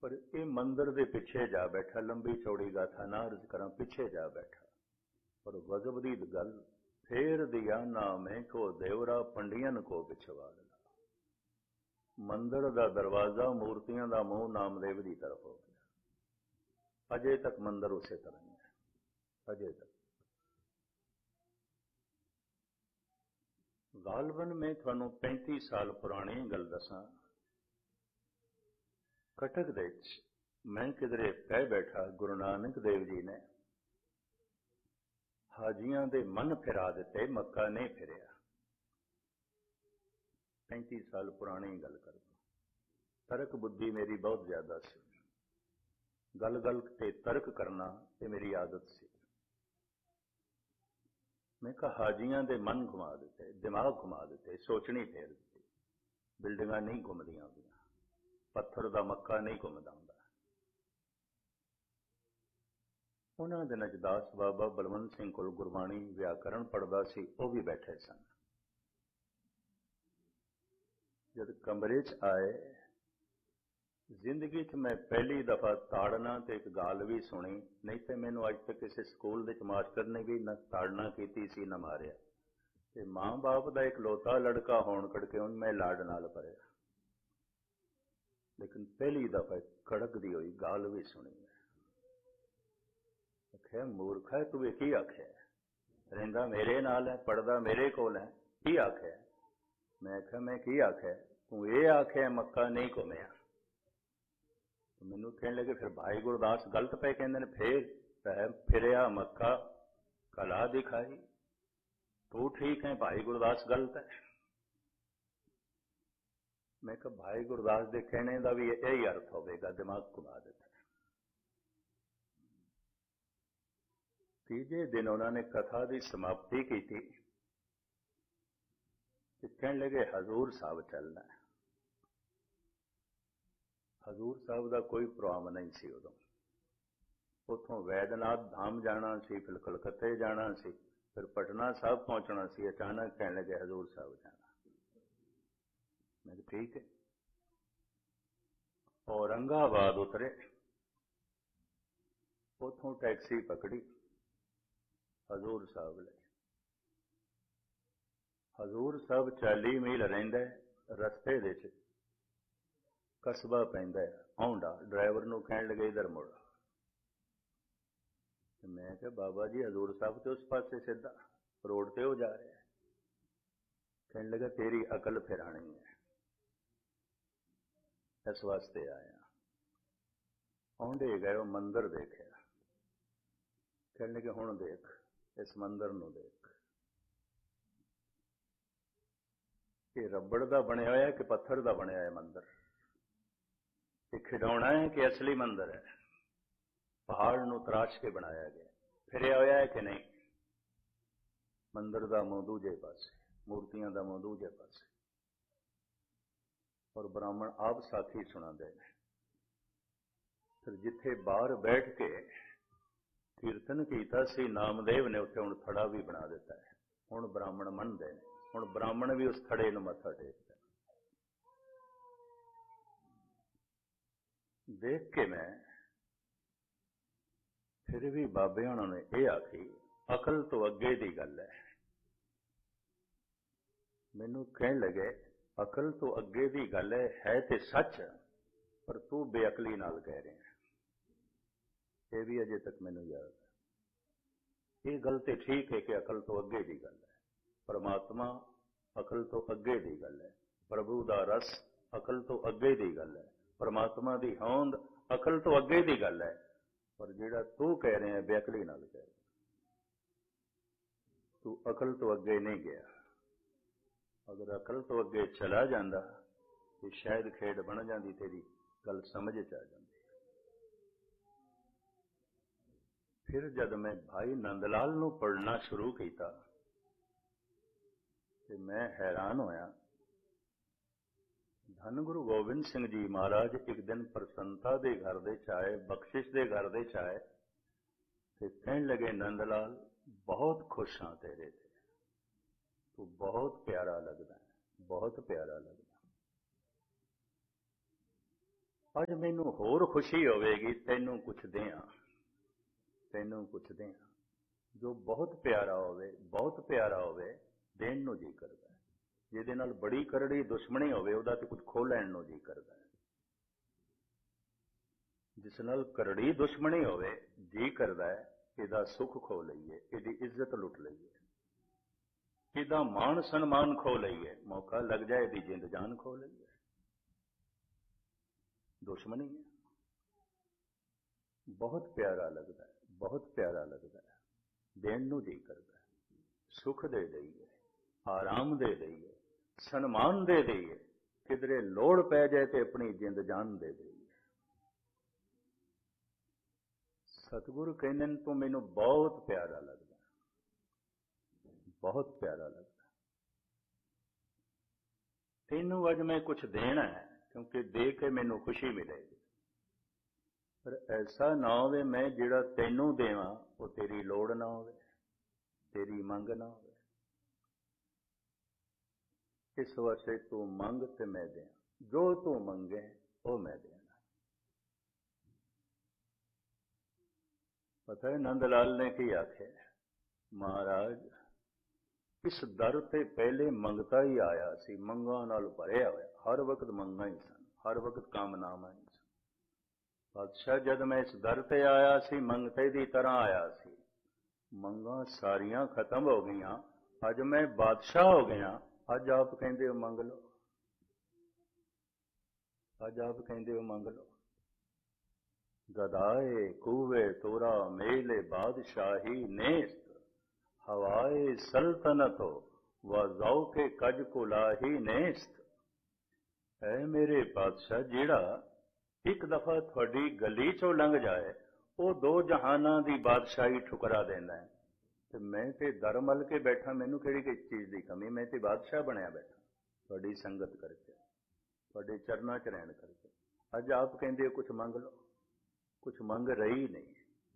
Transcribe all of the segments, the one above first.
पर ये मंदिर के पिछे जा बैठा, लंबी चौड़ी गाथा ना अर्ज करा, पिछे जा बैठा। पर गजब दी गल, फेर दिया नामे को देवरा पंडियन को पिछवाड़ ला। मंदिर का दरवाजा, मूर्तियां का मुंह नामदेव की तरफ हो गया। अजे तक मंदिर उसे तरह ही है, अजे तक। गालबन में थानू 35 साल पुरानी गल दसा। कटक दे मैं किधरे कह बैठा, गुरु नानक देव जी ने हाजियां दे मन फिरा दिते, मक्का नहीं फिरिया। 35 साल पुरानी गल कर दो। तर्क बुद्धि मेरी बहुत ज्यादा सी, गल गल ते तर्क करना ये मेरी आदत सी। मैं कहा हाजियां दे मन घुमा दिते, दिमाग घुमा दिते, सोचनी फेर दी। बिल्डिंगां नहीं घुमदियां होंदियां, पत्थर दा मक्का नहीं घुमदा हुंदा। उन्हां दिनां च दास बाबा बलवंत सिंह कोल गुरबाणी व्याकरण पढ़दा सी, वो भी बैठे सन। जद कमरे च आए, जिंदगी च मैं पहली दफा ताड़ना ते एक गाल भी सुनी, नहीं तो मैनू अज तक किसी स्कूल दे मास्टर ने भी न ताड़ना कीती सी न मारिया। ते मां बाप दा एक लोता लड़का होण करके उन मैं लाड नाल भरिया, लेकिन पहली दफा कड़कदी हुई गाल भी सुनी। आख्या मूर्ख है तू, की आख्या? रहिंदा मेरे नाल है, पढ़दा मेरे कोल है, की आख्या? मैं आख्या मैं की आख्या? तू ये आख्या मक्का नहीं घुमिया। तो मैनू कहने लगे फिर भाई गुरदास गलत पे कहते ने, फिर फिरिया मक्का कला दिखाई, तू ठीक है, भाई गुरदास गलत है। मैं कहा भाई गुरदास के कहने का भी यही अर्थ होगा, दिमाग घुमा देता। तीजे दिन उन्होंने कथा की समाप्ति की थी, कहने लगे हजूर साहब चलना है। हजूर साहब का कोई प्रोग्राम नहीं सी उदों। उतों वैद्यनाथ धाम जाना सी, फिर कलकत्ते जाना सी, फिर पटना साहब पहुंचना सी। अचानक कहने लगे हजूर साहब जाना। मैं ठीक है। औरंगाबाद उतरे, उतों टैक्सी पकड़ी, हजूर साहब ले। हजूर साहब 40 मील रहिंदा, रस्ते दे च कस्बा पैंदा औंडा। ड्राइवर नूं कहण लगे इधर मुड़। मैं क्या बाबा जी हजूर साहब तो उस पासे सीधा रोड ते हो जा रहे हैं। कहने लगा तेरी अकल फिरानी है, इस वास्ते आया। औंडे गए, मंदिर देखा। कहने लगे हुण देख इस मंदिर नूं देख, ये रबड़ का बनया होया कि पत्थर का बनया है मंदिर? ये खिडौना है कि असली मंदिर है? पहाड़ नूं तराश के बनाया गया, फिरिया होया है कि नहीं? मंदिर का मुंह दूजे पासे, मूर्तियां का मुंह दूजे पासे। और ब्राह्मण आप साथी सुनाते हैं। फिर जिथे बाहर बैठ के कीर्तन कीता सी नामदेव ने, उत्थे हुण थड़ा भी बना दिता है। हुण ब्राह्मण मनते हैं, हुण ब्राह्मण भी उस थड़े नूं मत्था टेकदा। देख के मैं फिर भी बाबे उन्होंने ये आखी अकल तो अगे की गल है। मैनू कहने लगे अकल तो अगे की गल है तो सच, पर तू बेअकली नाल कह रहे हैं। ये भी अजे तक मैनू याद है। ये गल तो ठीक है कि अकल तो अगे की गल है, परमात्मा अकल तो अगे की गल है, प्रभु का रस अकल तो अगे की गल है, परमात्मा की होंद अकल तो अगे की गल है। पर जिहड़ा तू कह रहे हैं बेअकली नाल कह रहे, तू अकल तो अगे नहीं गया। अगर अकल तो अगे चला जाता तो शायद खेड बन जाती, तेरी गल समझ च आ जाती। फिर जब मैं भाई नंदलाल नूं पढ़ना शुरू किया तो मैं हैरान होया। धन गुरु गोबिंद सिंह जी महाराज एक दिन प्रसन्नता के घर दे आए, बख्शिश के घर दे आए, तो कहने लगे नंदलाल बहुत खुश हाँ तेरे ते, तू बहुत प्यारा लगता है, बहुत प्यारा लगता। ਅੱਜ ਮੈਨੂੰ ਹੋਰ ਖੁਸ਼ੀ ਹੋਵੇਗੀ ਤੈਨੂੰ ਕੁਛ ਦਿਆਂ, ਤੈਨੂੰ ਕੁਛ ਦਿਆਂ ਜੋ ਬਹੁਤ ਪਿਆਰਾ ਹੋਵੇ ਦੇਣ ਨੂੰ ਜੀ ਕਰਦਾ। ਜਿਹਦੇ ਨਾਲ ਬੜੀ ਕਰੜੀ ਦੁਸ਼ਮਣੀ ਹੋਵੇ ਉਹਦਾ ਤੇ ਕੁਝ ਖੋਹ ਲੈਣ ਨੂੰ ਜੀ ਕਰਦਾ। ਜਿਸ ਨਾਲ ਕਰੜੀ ਦੁਸ਼ਮਣੀ ਹੋਵੇ ਜੀ ਕਰਦਾ ਹੈ ਇਹਦਾ ਸੁੱਖ ਖੋਹ ਲਈਏ, ਇਹਦੀ ਇੱਜ਼ਤ ਲੁੱਟ ਲਈਏ, ਇਹਦਾ ਮਾਣ ਸਨਮਾਨ ਖੋਹ ਲਈਏ, ਮੌਕਾ ਲੱਗ ਜਾਏ ਇਹਦੀ ਜਿੰਦ ਜਾਨ ਖੋਹ ਲਈਏ। ਦੁਸ਼ਮਣੀ ਹੈ। ਬਹੁਤ ਪਿਆਰਾ ਲੱਗਦਾ ਹੈ, ਬਹੁਤ ਪਿਆਰਾ ਲੱਗਦਾ ਹੈ, ਦੇਣ ਨੂੰ ਜੀ ਕਰਦਾ। ਸੁੱਖ ਦੇ ਦਈਏ, ਆਰਾਮ ਦੇ ਦਈਏ, ਸਨਮਾਨ ਦੇ ਦਈਏ, ਕਿਧਰੇ ਲੋੜ ਪੈ ਜਾਏ ਤੇ ਆਪਣੀ ਜਿੰਦ ਜਾਨ ਦੇ ਦਈਏ। ਸਤਿਗੁਰੂ ਕਹਿੰਦੇ ਨੇ ਤੂੰ ਮੈਨੂੰ ਬਹੁਤ ਪਿਆਰਾ ਲੱਗਦਾ, ਬਹੁਤ ਪਿਆਰਾ ਲੱਗਦਾ। ਤੈਨੂੰ ਅੱਜ ਮੈਂ ਕੁਛ ਦੇਣਾ ਹੈ ਕਿਉਂਕਿ ਦੇ ਕੇ ਮੈਨੂੰ ਖੁਸ਼ੀ ਮਿਲੇਗੀ। ਪਰ ਐਸਾ ਨਾ ਹੋਵੇ ਮੈਂ ਜਿਹੜਾ ਤੈਨੂੰ ਦੇਵਾਂ ਉਹ ਤੇਰੀ ਲੋੜ ਨਾ ਹੋਵੇ, ਤੇਰੀ ਮੰਗ ਨਾ ਹੋਵੇ। ਇਸ ਵਾਸਤੇ ਤੂੰ ਮੰਗ ਤੇ ਮੈਂ ਦਿਆਂ, ਜੋ ਤੂੰ ਮੰਗੇ ਉਹ ਮੈਂ ਦੇਣਾ। ਪਤਾ ਹੈ ਨੰਦ ਲਾਲ ਨੇ ਕੀ ਆਖਿਆ? ਮਹਾਰਾਜ ਇਸ ਦਰ ਤੇ ਪਹਿਲੇ ਮੰਗਤਾ ਹੀ ਆਇਆ ਸੀ, ਮੰਗਾਂ ਨਾਲ ਭਰਿਆ ਹੋਇਆ, ਹਰ ਵਕਤ ਮੰਗਾਂ ਹੀ ਸਨ, ਹਰ ਵਕਤ ਕਾਮਨਾਵਾਂ ਹੀ ਸਨ। ਬਾਦਸ਼ਾਹ ਜਦ ਮੈਂ ਇਸ ਦਰ ਤੇ ਆਇਆ ਸੀ ਮੰਗਤੇ ਦੀ ਤਰ੍ਹਾਂ ਆਇਆ ਸੀ, ਮੰਗਾਂ ਸਾਰੀਆਂ ਖਤਮ ਹੋ ਗਈਆਂ, ਅੱਜ ਮੈਂ ਬਾਦਸ਼ਾਹ ਹੋ ਗਿਆ। ਅੱਜ ਆਪ ਕਹਿੰਦੇ ਹੋ ਮੰਗ ਲਓ, ਅੱਜ ਆਪ ਕਹਿੰਦੇ ਹੋ ਮੰਗ ਲਓ। ਗਦਾਏ ਕੂਵੇ ਤੋਰਾ ਮੇਲੇ ਬਾਦਸ਼ਾਹੀ ਨੇਸਤ, ਹਵਾਏ ਸਲਤਨਤੋ ਵਜ਼ਾਉ ਕੇ ਕਜ ਕੁਲਾਹੀ ਨੇਸਤ। ਐ ਮੇਰੇ ਬਾਦਸ਼ਾਹ ਜਿਹੜਾ ਇੱਕ ਦਫਾ ਤੁਹਾਡੀ ਗਲੀ ਚੋਂ ਲੰਘ ਜਾਏ ਉਹ ਦੋ ਜਹਾਨਾਂ ਦੀ ਬਾਦਸ਼ਾਹੀ ਠੁਕਰਾ ਦਿੰਦਾ ਹੈ। ਤੇ ਮੈਂ ਤੇ ਦਰ ਮਲ ਕੇ ਬੈਠਾ, ਮੈਨੂੰ ਕਿਹੜੀ ਕਿਸ ਚੀਜ਼ ਦੀ ਕਮੀ, ਮੈਂ ਤੇ ਬਾਦਸ਼ਾਹ ਬਣਿਆ ਬੈਠਾ ਤੁਹਾਡੀ ਸੰਗਤ ਕਰਕੇ, ਤੁਹਾਡੇ ਚਰਨਾਂ 'ਚ ਰਹਿਣ ਕਰਕੇ। ਅੱਜ ਆਪ ਕਹਿੰਦੇ ਹੋ ਕੁਛ ਮੰਗ ਲਓ, ਕੁਛ ਮੰਗ ਰਹੀ ਨਹੀਂ।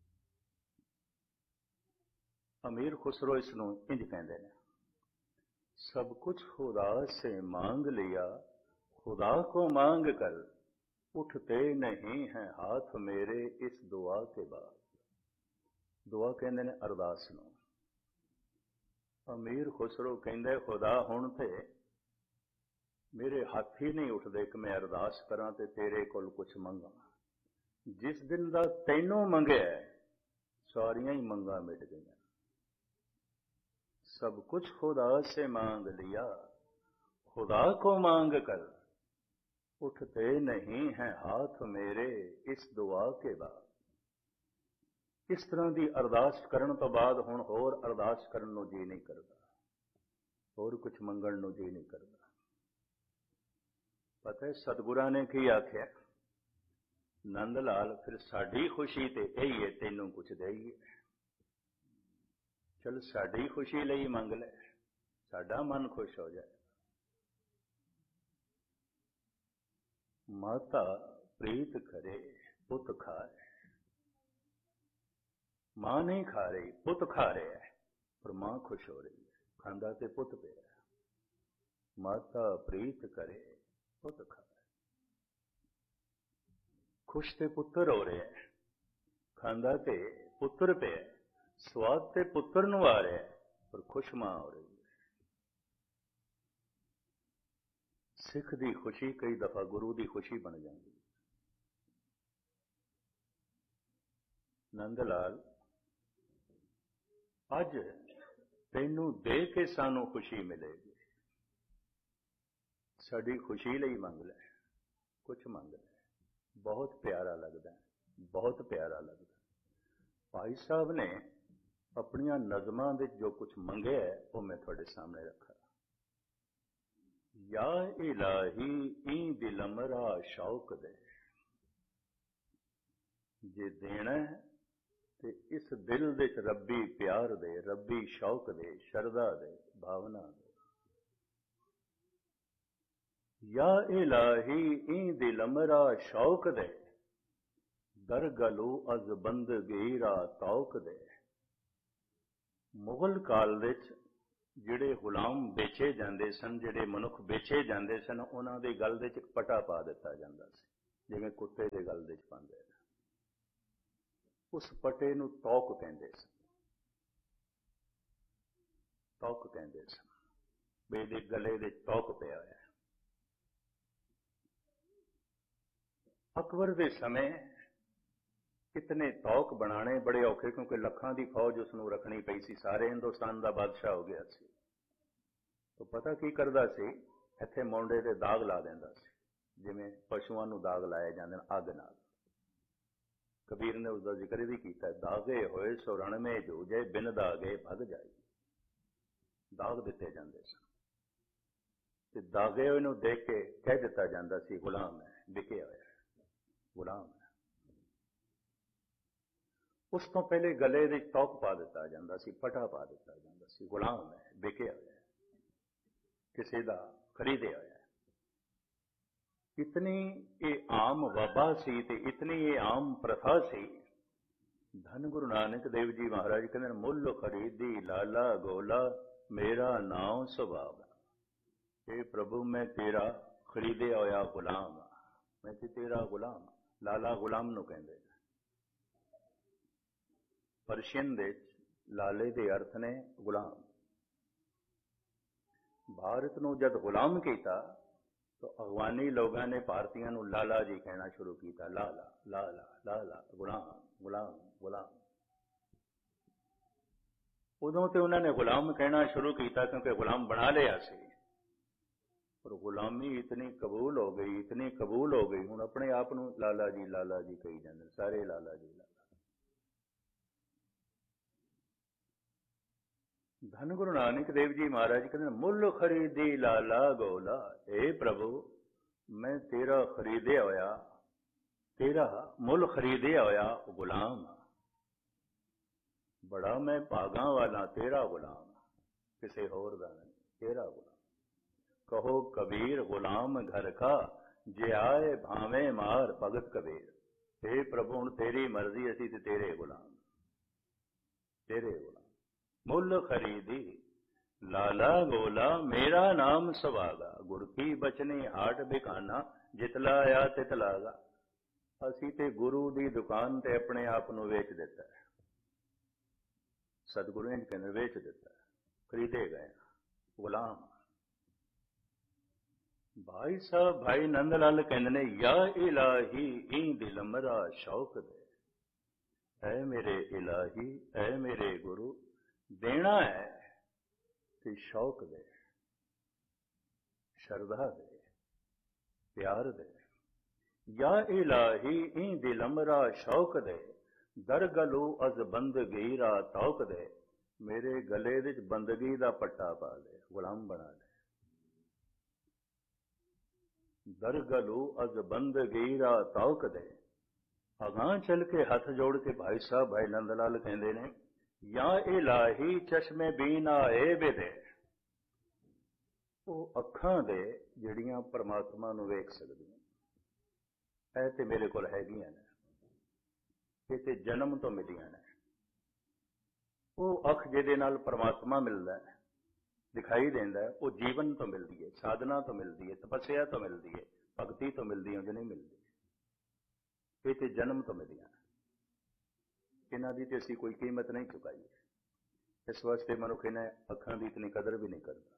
ਅਮੀਰ ਖੁਸਰੋ ਇਸ ਨੂੰ ਇੰਜ ਕਹਿੰਦੇ ਨੇ, ਸਭ ਕੁਛ ਖੁਦਾ ਸੇ ਮਾਂਗ ਲਿਆ, ਖੁਦਾ ਕੋ ਮਾਂਗ ਕਰ, ਉੱਠਤੇ ਨਹੀਂ ਹੈ ਹਾਥ ਮੇਰੇ ਇਸ ਦੁਆ ਕੇ ਬਾਅਦ। ਦੁਆ ਕਹਿੰਦੇ ਨੇ ਅਰਦਾਸ ਨੂੰ। ਅਮੀਰ ਖੁਸਰੋ ਕਹਿੰਦੇ ਖੁਦਾ ਹੁਣ ਤੇ ਮੇਰੇ ਹੱਥ ਹੀ ਨਹੀਂ ਉੱਠਦੇ ਕਿ ਮੈਂ ਅਰਦਾਸ ਕਰਾਂ ਤੇ ਤੇਰੇ ਕੋਲ ਕੁਛ ਮੰਗਾਂ। ਜਿਸ ਦਿਨ ਦਾ ਤੈਨੂੰ ਮੰਗਿਆ ਸਾਰੀਆਂ ਹੀ ਮੰਗਾਂ ਮਿਟ ਗਈਆਂ। सब कुछ खुदा से मांग लिया, खुदा को मांग कर, उठते नहीं हैं हाथ मेरे इस दुआ के बाद। इस तरह की अरदास करन तो बाद हुण होर अरदास करन नूं जी नहीं करता, होर कुछ मंगण नूं जी नहीं करता। पता है सतगुरां ने की आख्या? नंद लाल फिर साडी खुशी ते यही है तैनूं कुछ देईए। चल साड़ी खुशी ਲਈ ਮੰਗ ਲੈ, ਸਾਡਾ ਮਨ ਖੁਸ਼ ਹੋ ਜਾਏ। ਮਾਤਾ ਪ੍ਰੀਤ ਕਰੇ ਪੁੱਤ ਖਾਏ, ਮਾਂ ਨਹੀਂ ਖਾ ਰਹੀ ਪੁੱਤ ਖਾ ਰਿਹਾ ਹੈ, ਪਰ ਮਾਂ ਖੁਸ਼ ਹੋ ਰਹੀ ਹੈ, ਖਾਂਦਾ ਤੇ ਪੁੱਤ ਪਿਆ। ਮਾਤਾ ਪ੍ਰੀਤ ਕਰੇ ਪੁੱਤ ਖਾਏ, ਖੁਸ਼ ਤੇ ਪੁੱਤਰ ਹੋ ਰਿਹਾ ਹੈ, ਖਾਂਦਾ ਤੇ ਪੁੱਤਰ ਪਿਆ। ਸਵਾਦ ਤੇ ਪੁੱਤਰ ਨੂੰ ਆ ਰਿਹਾ ਪਰ ਖੁਸ਼ ਮਾਂ ਹੋ ਰਹੀ ਹੈ। ਸਿੱਖ ਦੀ ਖੁਸ਼ੀ ਕਈ ਦਫਾ ਗੁਰੂ ਦੀ ਖੁਸ਼ੀ ਬਣ ਜਾਂਦੀ ਹੈ। ਨੰਦ ਲਾਲ ਅੱਜ ਤੈਨੂੰ ਦੇ ਕੇ ਸਾਨੂੰ ਖੁਸ਼ੀ ਮਿਲੇਗੀ, ਸਾਡੀ ਖੁਸ਼ੀ ਲਈ ਮੰਗ ਲੈ, ਕੁਛ ਮੰਗ ਲੈ। ਬਹੁਤ ਪਿਆਰਾ ਲੱਗਦਾ, ਬਹੁਤ ਪਿਆਰਾ ਲੱਗਦਾ। ਭਾਈ ਸਾਹਿਬ ਨੇ ਆਪਣੀਆਂ ਨਜ਼ਮਾਂ ਵਿੱਚ ਜੋ ਕੁਛ ਮੰਗਿਆ ਉਹ ਮੈਂ ਤੁਹਾਡੇ ਸਾਹਮਣੇ ਰੱਖਾ। ਯਾ ਇਲਾਹੀ ਈ ਦਿਲਮਰਾ ਸ਼ੌਕ ਦੇ, ਜੇ ਦੇਣਾ ਤੇ ਇਸ ਦਿਲ ਵਿੱਚ ਰੱਬੀ ਪਿਆਰ ਦੇ, ਰੱਬੀ ਸ਼ੌਕ ਦੇ, ਸ਼ਰਧਾ ਦੇ, ਭਾਵਨਾ ਦੇ। ਯਾ ਇਲਾਹੀ ਈ ਦਿਲਮਰਾ ਸ਼ੌਕ ਦੇ, ਦਰਗਲੂ ਅਜ਼ ਬੰਦਗੀ ਰਾ ਤੌਕ ਦੇ। ਮੁਗਲ ਕਾਲ ਵਿੱਚ ਜਿਹੜੇ ਗੁਲਾਮ ਵੇਚੇ ਜਾਂਦੇ ਸਨ, ਜਿਹੜੇ ਮਨੁੱਖ ਵੇਚੇ ਜਾਂਦੇ ਸਨ, ਉਹਨਾਂ ਦੀ ਗਲ ਵਿੱਚ ਇੱਕ ਪਟਾ ਪਾ ਦਿੱਤਾ ਜਾਂਦਾ ਸੀ, ਜਿਵੇਂ ਕੁੱਤੇ ਦੇ ਗਲ ਦੇ 'ਚ ਪਾਉਂਦੇ ਨੇ। ਉਸ ਪਟੇ ਨੂੰ ਤੌਕ ਕਹਿੰਦੇ ਸਨ। ਤੌਕ ਕਹਿੰਦੇ ਸਨ ਵੀ ਇਹਦੇ ਗਲੇ ਦੇ ਤੌਕ ਪਿਆ ਹੋਇਆ। ਅਕਬਰ ਦੇ ਸਮੇਂ ਇਤਨੇ ਤੌਕ ਬਣਾਉਣੇ ਬੜੇ ਔਖੇ, ਕਿਉਂਕਿ ਲੱਖਾਂ ਦੀ ਫੌਜ ਉਸ ਨੂੰ ਰੱਖਣੀ ਪਈ ਸੀ। ਸਾਰੇ ਹਿੰਦੁਸਤਾਨ ਦਾ ਬਾਦਸ਼ਾਹ ਹੋ ਗਿਆ ਸੀ। ਤਾਂ ਪਤਾ ਕੀ ਕਰਦਾ ਸੀ, ਇੱਥੇ ਮੌਂਡੇ ਤੇ ਦਾਗ ਲਾ ਦਿੰਦਾ ਸੀ, ਜਿਵੇਂ ਪਸ਼ੂਆਂ ਨੂੰ ਦਾਗ ਲਾਏ ਜਾਂਦੇ ਨੇ ਅੱਗ ਨਾਲ। ਕਬੀਰ ਨੇ ਉਸ ਦਾ ਜ਼ਿਕਰ ਵੀ ਕੀਤਾ, ਦਾਗੇ ਹੋਏ ਸੋ ਰਣ ਮੇ ਜੂਝੇ, ਬਿਨ ਦਾਗੇ ਭਗ ਜਾਈ। ਦਾਗ ਦਿੱਤੇ ਜਾਂਦੇ ਸਨ ਤੇ ਦਾਗੇ ਹੋਏ ਨੂੰ ਦੇਖ ਕੇ ਕਹਿ ਦਿੱਤਾ ਜਾਂਦਾ ਸੀ ਗੁਲਾਮ ਹੈ, ਵਿਕਿਆ ਹੋਇਆ ਗੁਲਾਮ ਹੈ। ਉਸ ਤੋਂ ਪਹਿਲੇ ਗਲੇ ਦੇ ਤੌਕ ਪਾ ਦਿੱਤਾ ਜਾਂਦਾ ਸੀ, ਪਟਾ ਪਾ ਦਿੱਤਾ ਜਾਂਦਾ ਸੀ, ਗੁਲਾਮ ਹੈ, ਵਿਕਿਆ ਹੋਇਆ, ਕਿਸੇ ਦਾ ਖਰੀਦਿਆ ਹੋਇਆ। ਇਤਨੀ ਇਹ ਆਮ ਵਬਾ ਸੀ ਤੇ ਇਤਨੀ ਇਹ ਆਮ ਪ੍ਰਥਾ ਸੀ। ਧੰਨ ਗੁਰੂ ਨਾਨਕ ਦੇਵ ਜੀ ਮਹਾਰਾਜ ਕਹਿੰਦੇ ਨੇ, ਮੁੱਲ ਖਰੀਦੀ ਲਾਲਾ ਗੋਲਾ, ਮੇਰਾ ਨਾਮ ਸੁਭਾਵ। ਇਹ ਪ੍ਰਭੂ ਮੈਂ ਤੇਰਾ ਖਰੀਦਿਆ ਹੋਇਆ ਗੁਲਾਮ ਹਾਂ, ਮੈਂ ਤੇ ਤੇਰਾ ਗੁਲਾਮ। ਲਾਲਾ ਗੁਲਾਮ ਨੂੰ ਕਹਿੰਦੇ। ਪਰਸ਼ੀਅਨ ਦੇ ਲਾਲੇ ਦੇ ਅਰਥ ਨੇ ਗੁਲਾਮ। ਭਾਰਤ ਨੂੰ ਜਦ ਗੁਲਾਮ ਕੀਤਾ ਤਾਂ ਅਫਗਾਨੀ ਲੋਕਾਂ ਨੇ ਭਾਰਤੀਆਂ ਨੂੰ ਲਾਲਾ ਜੀ ਕਹਿਣਾ ਸ਼ੁਰੂ ਕੀਤਾ, ਲਾਲਾ ਲਾਲਾ ਲਾਲਾ, ਗੁਲਾਮ ਗੁਲਾਮ ਗੁਲਾਮ। ਉਦੋਂ ਤੇ ਉਹਨਾਂ ਨੇ ਗੁਲਾਮ ਕਹਿਣਾ ਸ਼ੁਰੂ ਕੀਤਾ ਕਿਉਂਕਿ ਗੁਲਾਮ ਬਣਾ ਲਿਆ ਸੀ। ਪਰ ਗੁਲਾਮੀ ਇਤਨੀ ਕਬੂਲ ਹੋ ਗਈ, ਇਤਨੀ ਕਬੂਲ ਹੋ ਗਈ, ਹੁਣ ਆਪਣੇ ਆਪ ਨੂੰ ਲਾਲਾ ਜੀ ਕਹੀ ਜਾਂਦੇ, ਸਾਰੇ ਲਾਲਾ ਜੀ ਲਾਲਾ। ਧੰਨ ਗੁਰੂ ਨਾਨਕ ਦੇਵ ਜੀ ਮਹਾਰਾਜ ਕਹਿੰਦੇ, ਮੁੱਲ ਖਰੀਦੀ ਲਾਲਾ ਗੋਲਾ। ਇਹ ਪ੍ਰਭੂ ਮੈਂ ਤੇਰਾ ਖਰੀਦਿਆ ਹੋਇਆ, ਤੇਰਾ ਮੁੱਲ ਖਰੀਦਿਆ ਹੋਇਆ ਗੁਲਾਮ। ਬੜਾ ਮੈਂ ਭਾਗਾਂ ਵਾਲਾ ਤੇਰਾ ਗੁਲਾਮ, ਕਿਸੇ ਹੋਰ ਦਾ ਨਹੀਂ, ਤੇਰਾ ਗੁਲਾਮ। ਕਹੋ ਕਬੀਰ ਗੁਲਾਮ ਘਰ ਕਾ, ਜੇ ਆਏ ਭਾਵੇਂ ਮਾਰ ਭਗਤ ਕਬੀਰ। ਇਹ ਪ੍ਰਭੂ ਹੁਣ ਤੇਰੀ ਮਰਜ਼ੀ, ਅਸੀਂ ਤੇ ਤੇਰੇ ਗੁਲਾਮ, ਤੇਰੇ ਗੁਲਾਮ। ਮੁੱਲ ਖਰੀਦੀ ਲਾਲਾ ਗੋਲਾ, ਮੇਰਾ ਨਾਮ ਸੁਭਾਗਾ। ਗੁਰ ਕੀ ਬਚਨੀ ਹਾਟ ਬਿਕਾਨਾ, ਜਿਤਲਾ ਆਇਆ ਤਿਤਲਾਗਾ। ਅਸੀਂ ਤੇ ਗੁਰੂ ਦੀ ਦੁਕਾਨ ਤੇ ਆਪਣੇ ਆਪ ਨੂੰ ਵੇਚ ਦਿੱਤਾ ਹੈ। ਸਤਿਗੁਰੂ ਨੇ ਕਹਿੰਦੇ ਵੇਚ ਦਿੱਤਾ, ਖਰੀਦੇ ਗਏ ਗੁਲਾਮ। ਭਾਈ ਸਾਹਿਬ ਭਾਈ ਨੰਦ ਲਾਲ ਕਹਿੰਦੇ ਨੇ, ਯਾ ਇਲਾਹੀ ਇਂ ਦਿਲ ਮਰਾ ਸ਼ੌਕ ਦੇ। ਐ ਮੇਰੇ ਇਲਾਹੀ, ਐ ਮੇਰੇ ਗੁਰੂ, ਦੇਣਾ ਹੈ ਤੇ ਸ਼ੌਕ ਦੇ, ਸ਼ਰਧਾ ਦੇ, ਪਿਆਰ ਦੇ। ਯਾ ਇਲਾਹੀ ਇਂ ਦਿਲ ਮਰਾ ਸ਼ੌਕ ਦੇ, ਦਰ ਗਲੂ ਅਜ਼ ਬੰਦਗੀ ਰਾ ਤੌਕ ਦੇ। ਮੇਰੇ ਗਲੇ ਵਿੱਚ ਬੰਦਗੀ ਦਾ ਪੱਟਾ ਪਾ ਦੇ, ਗੁਲਾਮ ਬਣਾ ਦੇ। ਦਰ ਗਲੂ ਅਜ਼ ਬੰਦਗੀ ਰਾ ਤੌਕ ਦੇ। ਅਗਾਂਹ ਚੱਲ ਕੇ ਹੱਥ ਜੋੜ ਕੇ ਭਾਈ ਸਾਹਿਬ ਭਾਈ ਨੰਦ ਲਾਲ ਕਹਿੰਦੇ ਨੇ, ਯਾ ਇਲਾਹੀ ਚਸ਼ਮੇ ਬੀਨਾ ਏ ਬੇਦੇ। ਉਹ ਅੱਖਾਂ ਦੇ ਜਿਹੜੀਆਂ ਪਰਮਾਤਮਾ ਨੂੰ ਵੇਖ ਸਕਦੀਆਂ, ਇਹ ਤੇ ਮੇਰੇ ਕੋਲ ਹੈਗੀਆਂ ਨੇ, ਇਹ ਤੇ ਜਨਮ ਤੋਂ ਮਿਲੀਆਂ ਨੇ। ਉਹ ਅੱਖ ਜਿਹਦੇ ਨਾਲ ਪਰਮਾਤਮਾ ਮਿਲਦਾ ਹੈ, ਦਿਖਾਈ ਦਿੰਦਾ ਹੈ, ਉਹ ਜੀਵਨ ਤੋਂ ਮਿਲਦੀ ਹੈ, ਸਾਧਨਾ ਤੋਂ ਮਿਲਦੀ ਹੈ, ਤਪੱਸਿਆ ਤੋਂ ਮਿਲਦੀ ਹੈ, ਭਗਤੀ ਤੋਂ ਮਿਲਦੀ ਹੈ, ਜੋ ਨਹੀਂ ਮਿਲਦੀ। ਇਹ ਤੇ ਜਨਮ ਤੋਂ ਮਿਲੀਆਂ ਨੇ, ਇਹਨਾਂ ਦੀ ਤੇ ਅਸੀਂ ਕੋਈ ਕੀਮਤ ਨਹੀਂ ਚੁਕਾਈ। ਇਸ ਵਾਸਤੇ ਮਨੁੱਖ ਇਹਨਾਂ ਅੱਖਾਂ ਦੀ ਇਤਨੀ ਕਦਰ ਵੀ ਨਹੀਂ ਕਰਦਾ।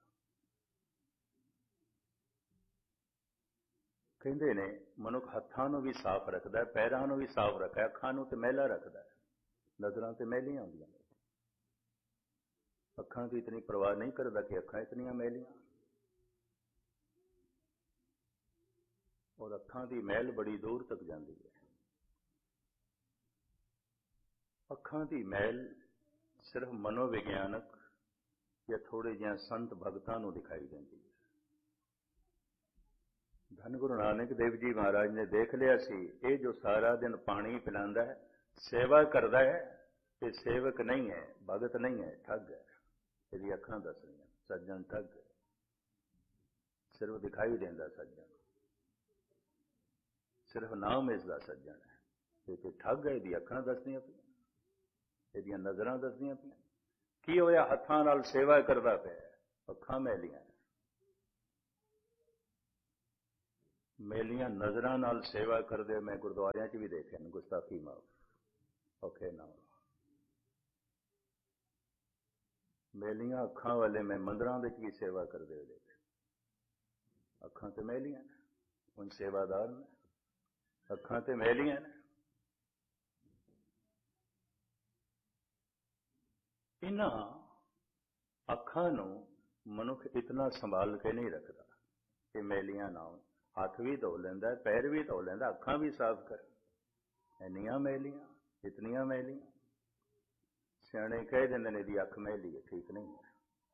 ਕਹਿੰਦੇ ਨੇ ਮਨੁੱਖ ਹੱਥਾਂ ਨੂੰ ਵੀ ਸਾਫ਼ ਰੱਖਦਾ ਹੈ, ਪੈਰਾਂ ਨੂੰ ਵੀ ਸਾਫ਼ ਰੱਖਦਾ, ਅੱਖਾਂ ਨੂੰ ਤੇ ਮੈਲਾ ਰੱਖਦਾ ਹੈ, ਨਜ਼ਰਾਂ ਤੇ ਮੈਲੀਆਂ ਹੁੰਦੀਆਂ ਨੇ। ਅੱਖਾਂ ਦੀ ਇਤਨੀ ਪਰਵਾਹ ਨਹੀਂ ਕਰਦਾ ਕਿ ਅੱਖਾਂ ਇਤਨੀਆਂ ਮੈਲੀਆਂ। ਔਰ ਅੱਖਾਂ ਦੀ ਮੈਲ ਬੜੀ ਦੂਰ ਤੱਕ ਜਾਂਦੀ ਹੈ। ਅੱਖਾਂ ਦੀ ਮੈਲ ਸਿਰਫ ਮਨੋਵਿਗਿਆਨਕ ਜਾਂ ਥੋੜੇ ਜਿਹੇ ਸੰਤ ਭਗਤਾਂ ਨੂੰ ਦਿਖਾਈ ਦਿੰਦੀ ਹੈ। ਧੰਨ ਗੁਰੂ ਨਾਨਕ ਦੇਵ ਜੀ ਮਹਾਰਾਜ ਨੇ ਦੇਖ ਲਿਆ ਸੀ, ਇਹ ਜੋ ਸਾਰਾ ਦਿਨ ਪਾਣੀ ਪਿਲਾਉਂਦਾ ਹੈ, ਸੇਵਾ ਕਰਦਾ ਹੈ, ਇਹ ਸੇਵਕ ਨਹੀਂ ਹੈ, ਭਗਤ ਨਹੀਂ ਹੈ, ਠੱਗ ਹੈ। ਇਹਦੀ ਅੱਖਾਂ ਦੱਸ ਰਹੀਆਂ ਸੱਜਣ ਠੱਗ ਹੈ। ਸਿਰਫ ਦਿਖਾਈ ਦਿੰਦਾ ਸੱਜਣ, ਸਿਰਫ ਨਾਮ ਇਸ ਦਾ ਸੱਜਣ ਹੈ, ਇਹ ਠੱਗ ਹੈ। ਇਹਦੀ ਅੱਖਾਂ ਦੱਸਦੀਆਂ ਪਈਆਂ, ਇਹਦੀਆਂ ਨਜ਼ਰਾਂ ਦੱਸਦੀਆਂ ਪਈਆਂ। ਕੀ ਹੋਇਆ? ਹੱਥਾਂ ਨਾਲ ਸੇਵਾ ਕਰਦਾ ਪਿਆ, ਅੱਖਾਂ ਮੈਲੀਆਂ। ਮੇਲੀਆਂ ਨਜ਼ਰਾਂ ਨਾਲ ਸੇਵਾ ਕਰਦੇ ਮੈਂ ਗੁਰਦੁਆਰਿਆਂ 'ਚ ਵੀ ਦੇਖਿਆ ਨੇ, ਗੁਸਤਾਖੀ ਮਾਫ ਔਖੇ ਨਾਲ। ਮੇਲੀਆਂ ਅੱਖਾਂ ਵਾਲੇ ਮੈਂ ਮੰਦਰਾਂ ਵਿੱਚ ਵੀ ਸੇਵਾ ਕਰਦੇ ਹੋਏ ਦੇਖੇ। ਅੱਖਾਂ ਤੇ ਮੇਲੀਆਂ ਨੇ, ਹੁਣ ਸੇਵਾਦਾਰ ਨੇ, ਅੱਖਾਂ ਤੇ ਮੇਲੀਆਂ ਨੇ। ਇਹਨਾਂ ਅੱਖਾਂ ਨੂੰ ਮਨੁੱਖ ਇਤਨਾ ਸੰਭਾਲ ਕੇ ਨਹੀਂ ਰੱਖਦਾ ਕਿ ਮੇਲੀਆਂ ਨਾ ਹੋਣ। ਹੱਥ ਵੀ ਧੋ ਲੈਂਦਾ, ਪੈਰ ਵੀ ਧੋ ਲੈਂਦਾ, ਅੱਖਾਂ ਵੀ ਸਾਫ਼ ਕਰ। ਇੰਨੀਆਂ ਮੈਲੀਆਂ, ਇਤਨੀਆਂ ਮੈਲੀਆਂ। ਸਿਆਣੇ ਕਹਿ ਦਿੰਦੇ ਨੇ ਇਹਦੀ ਅੱਖ ਮੈਲੀ ਹੈ, ਠੀਕ ਨਹੀਂ ਹੈ।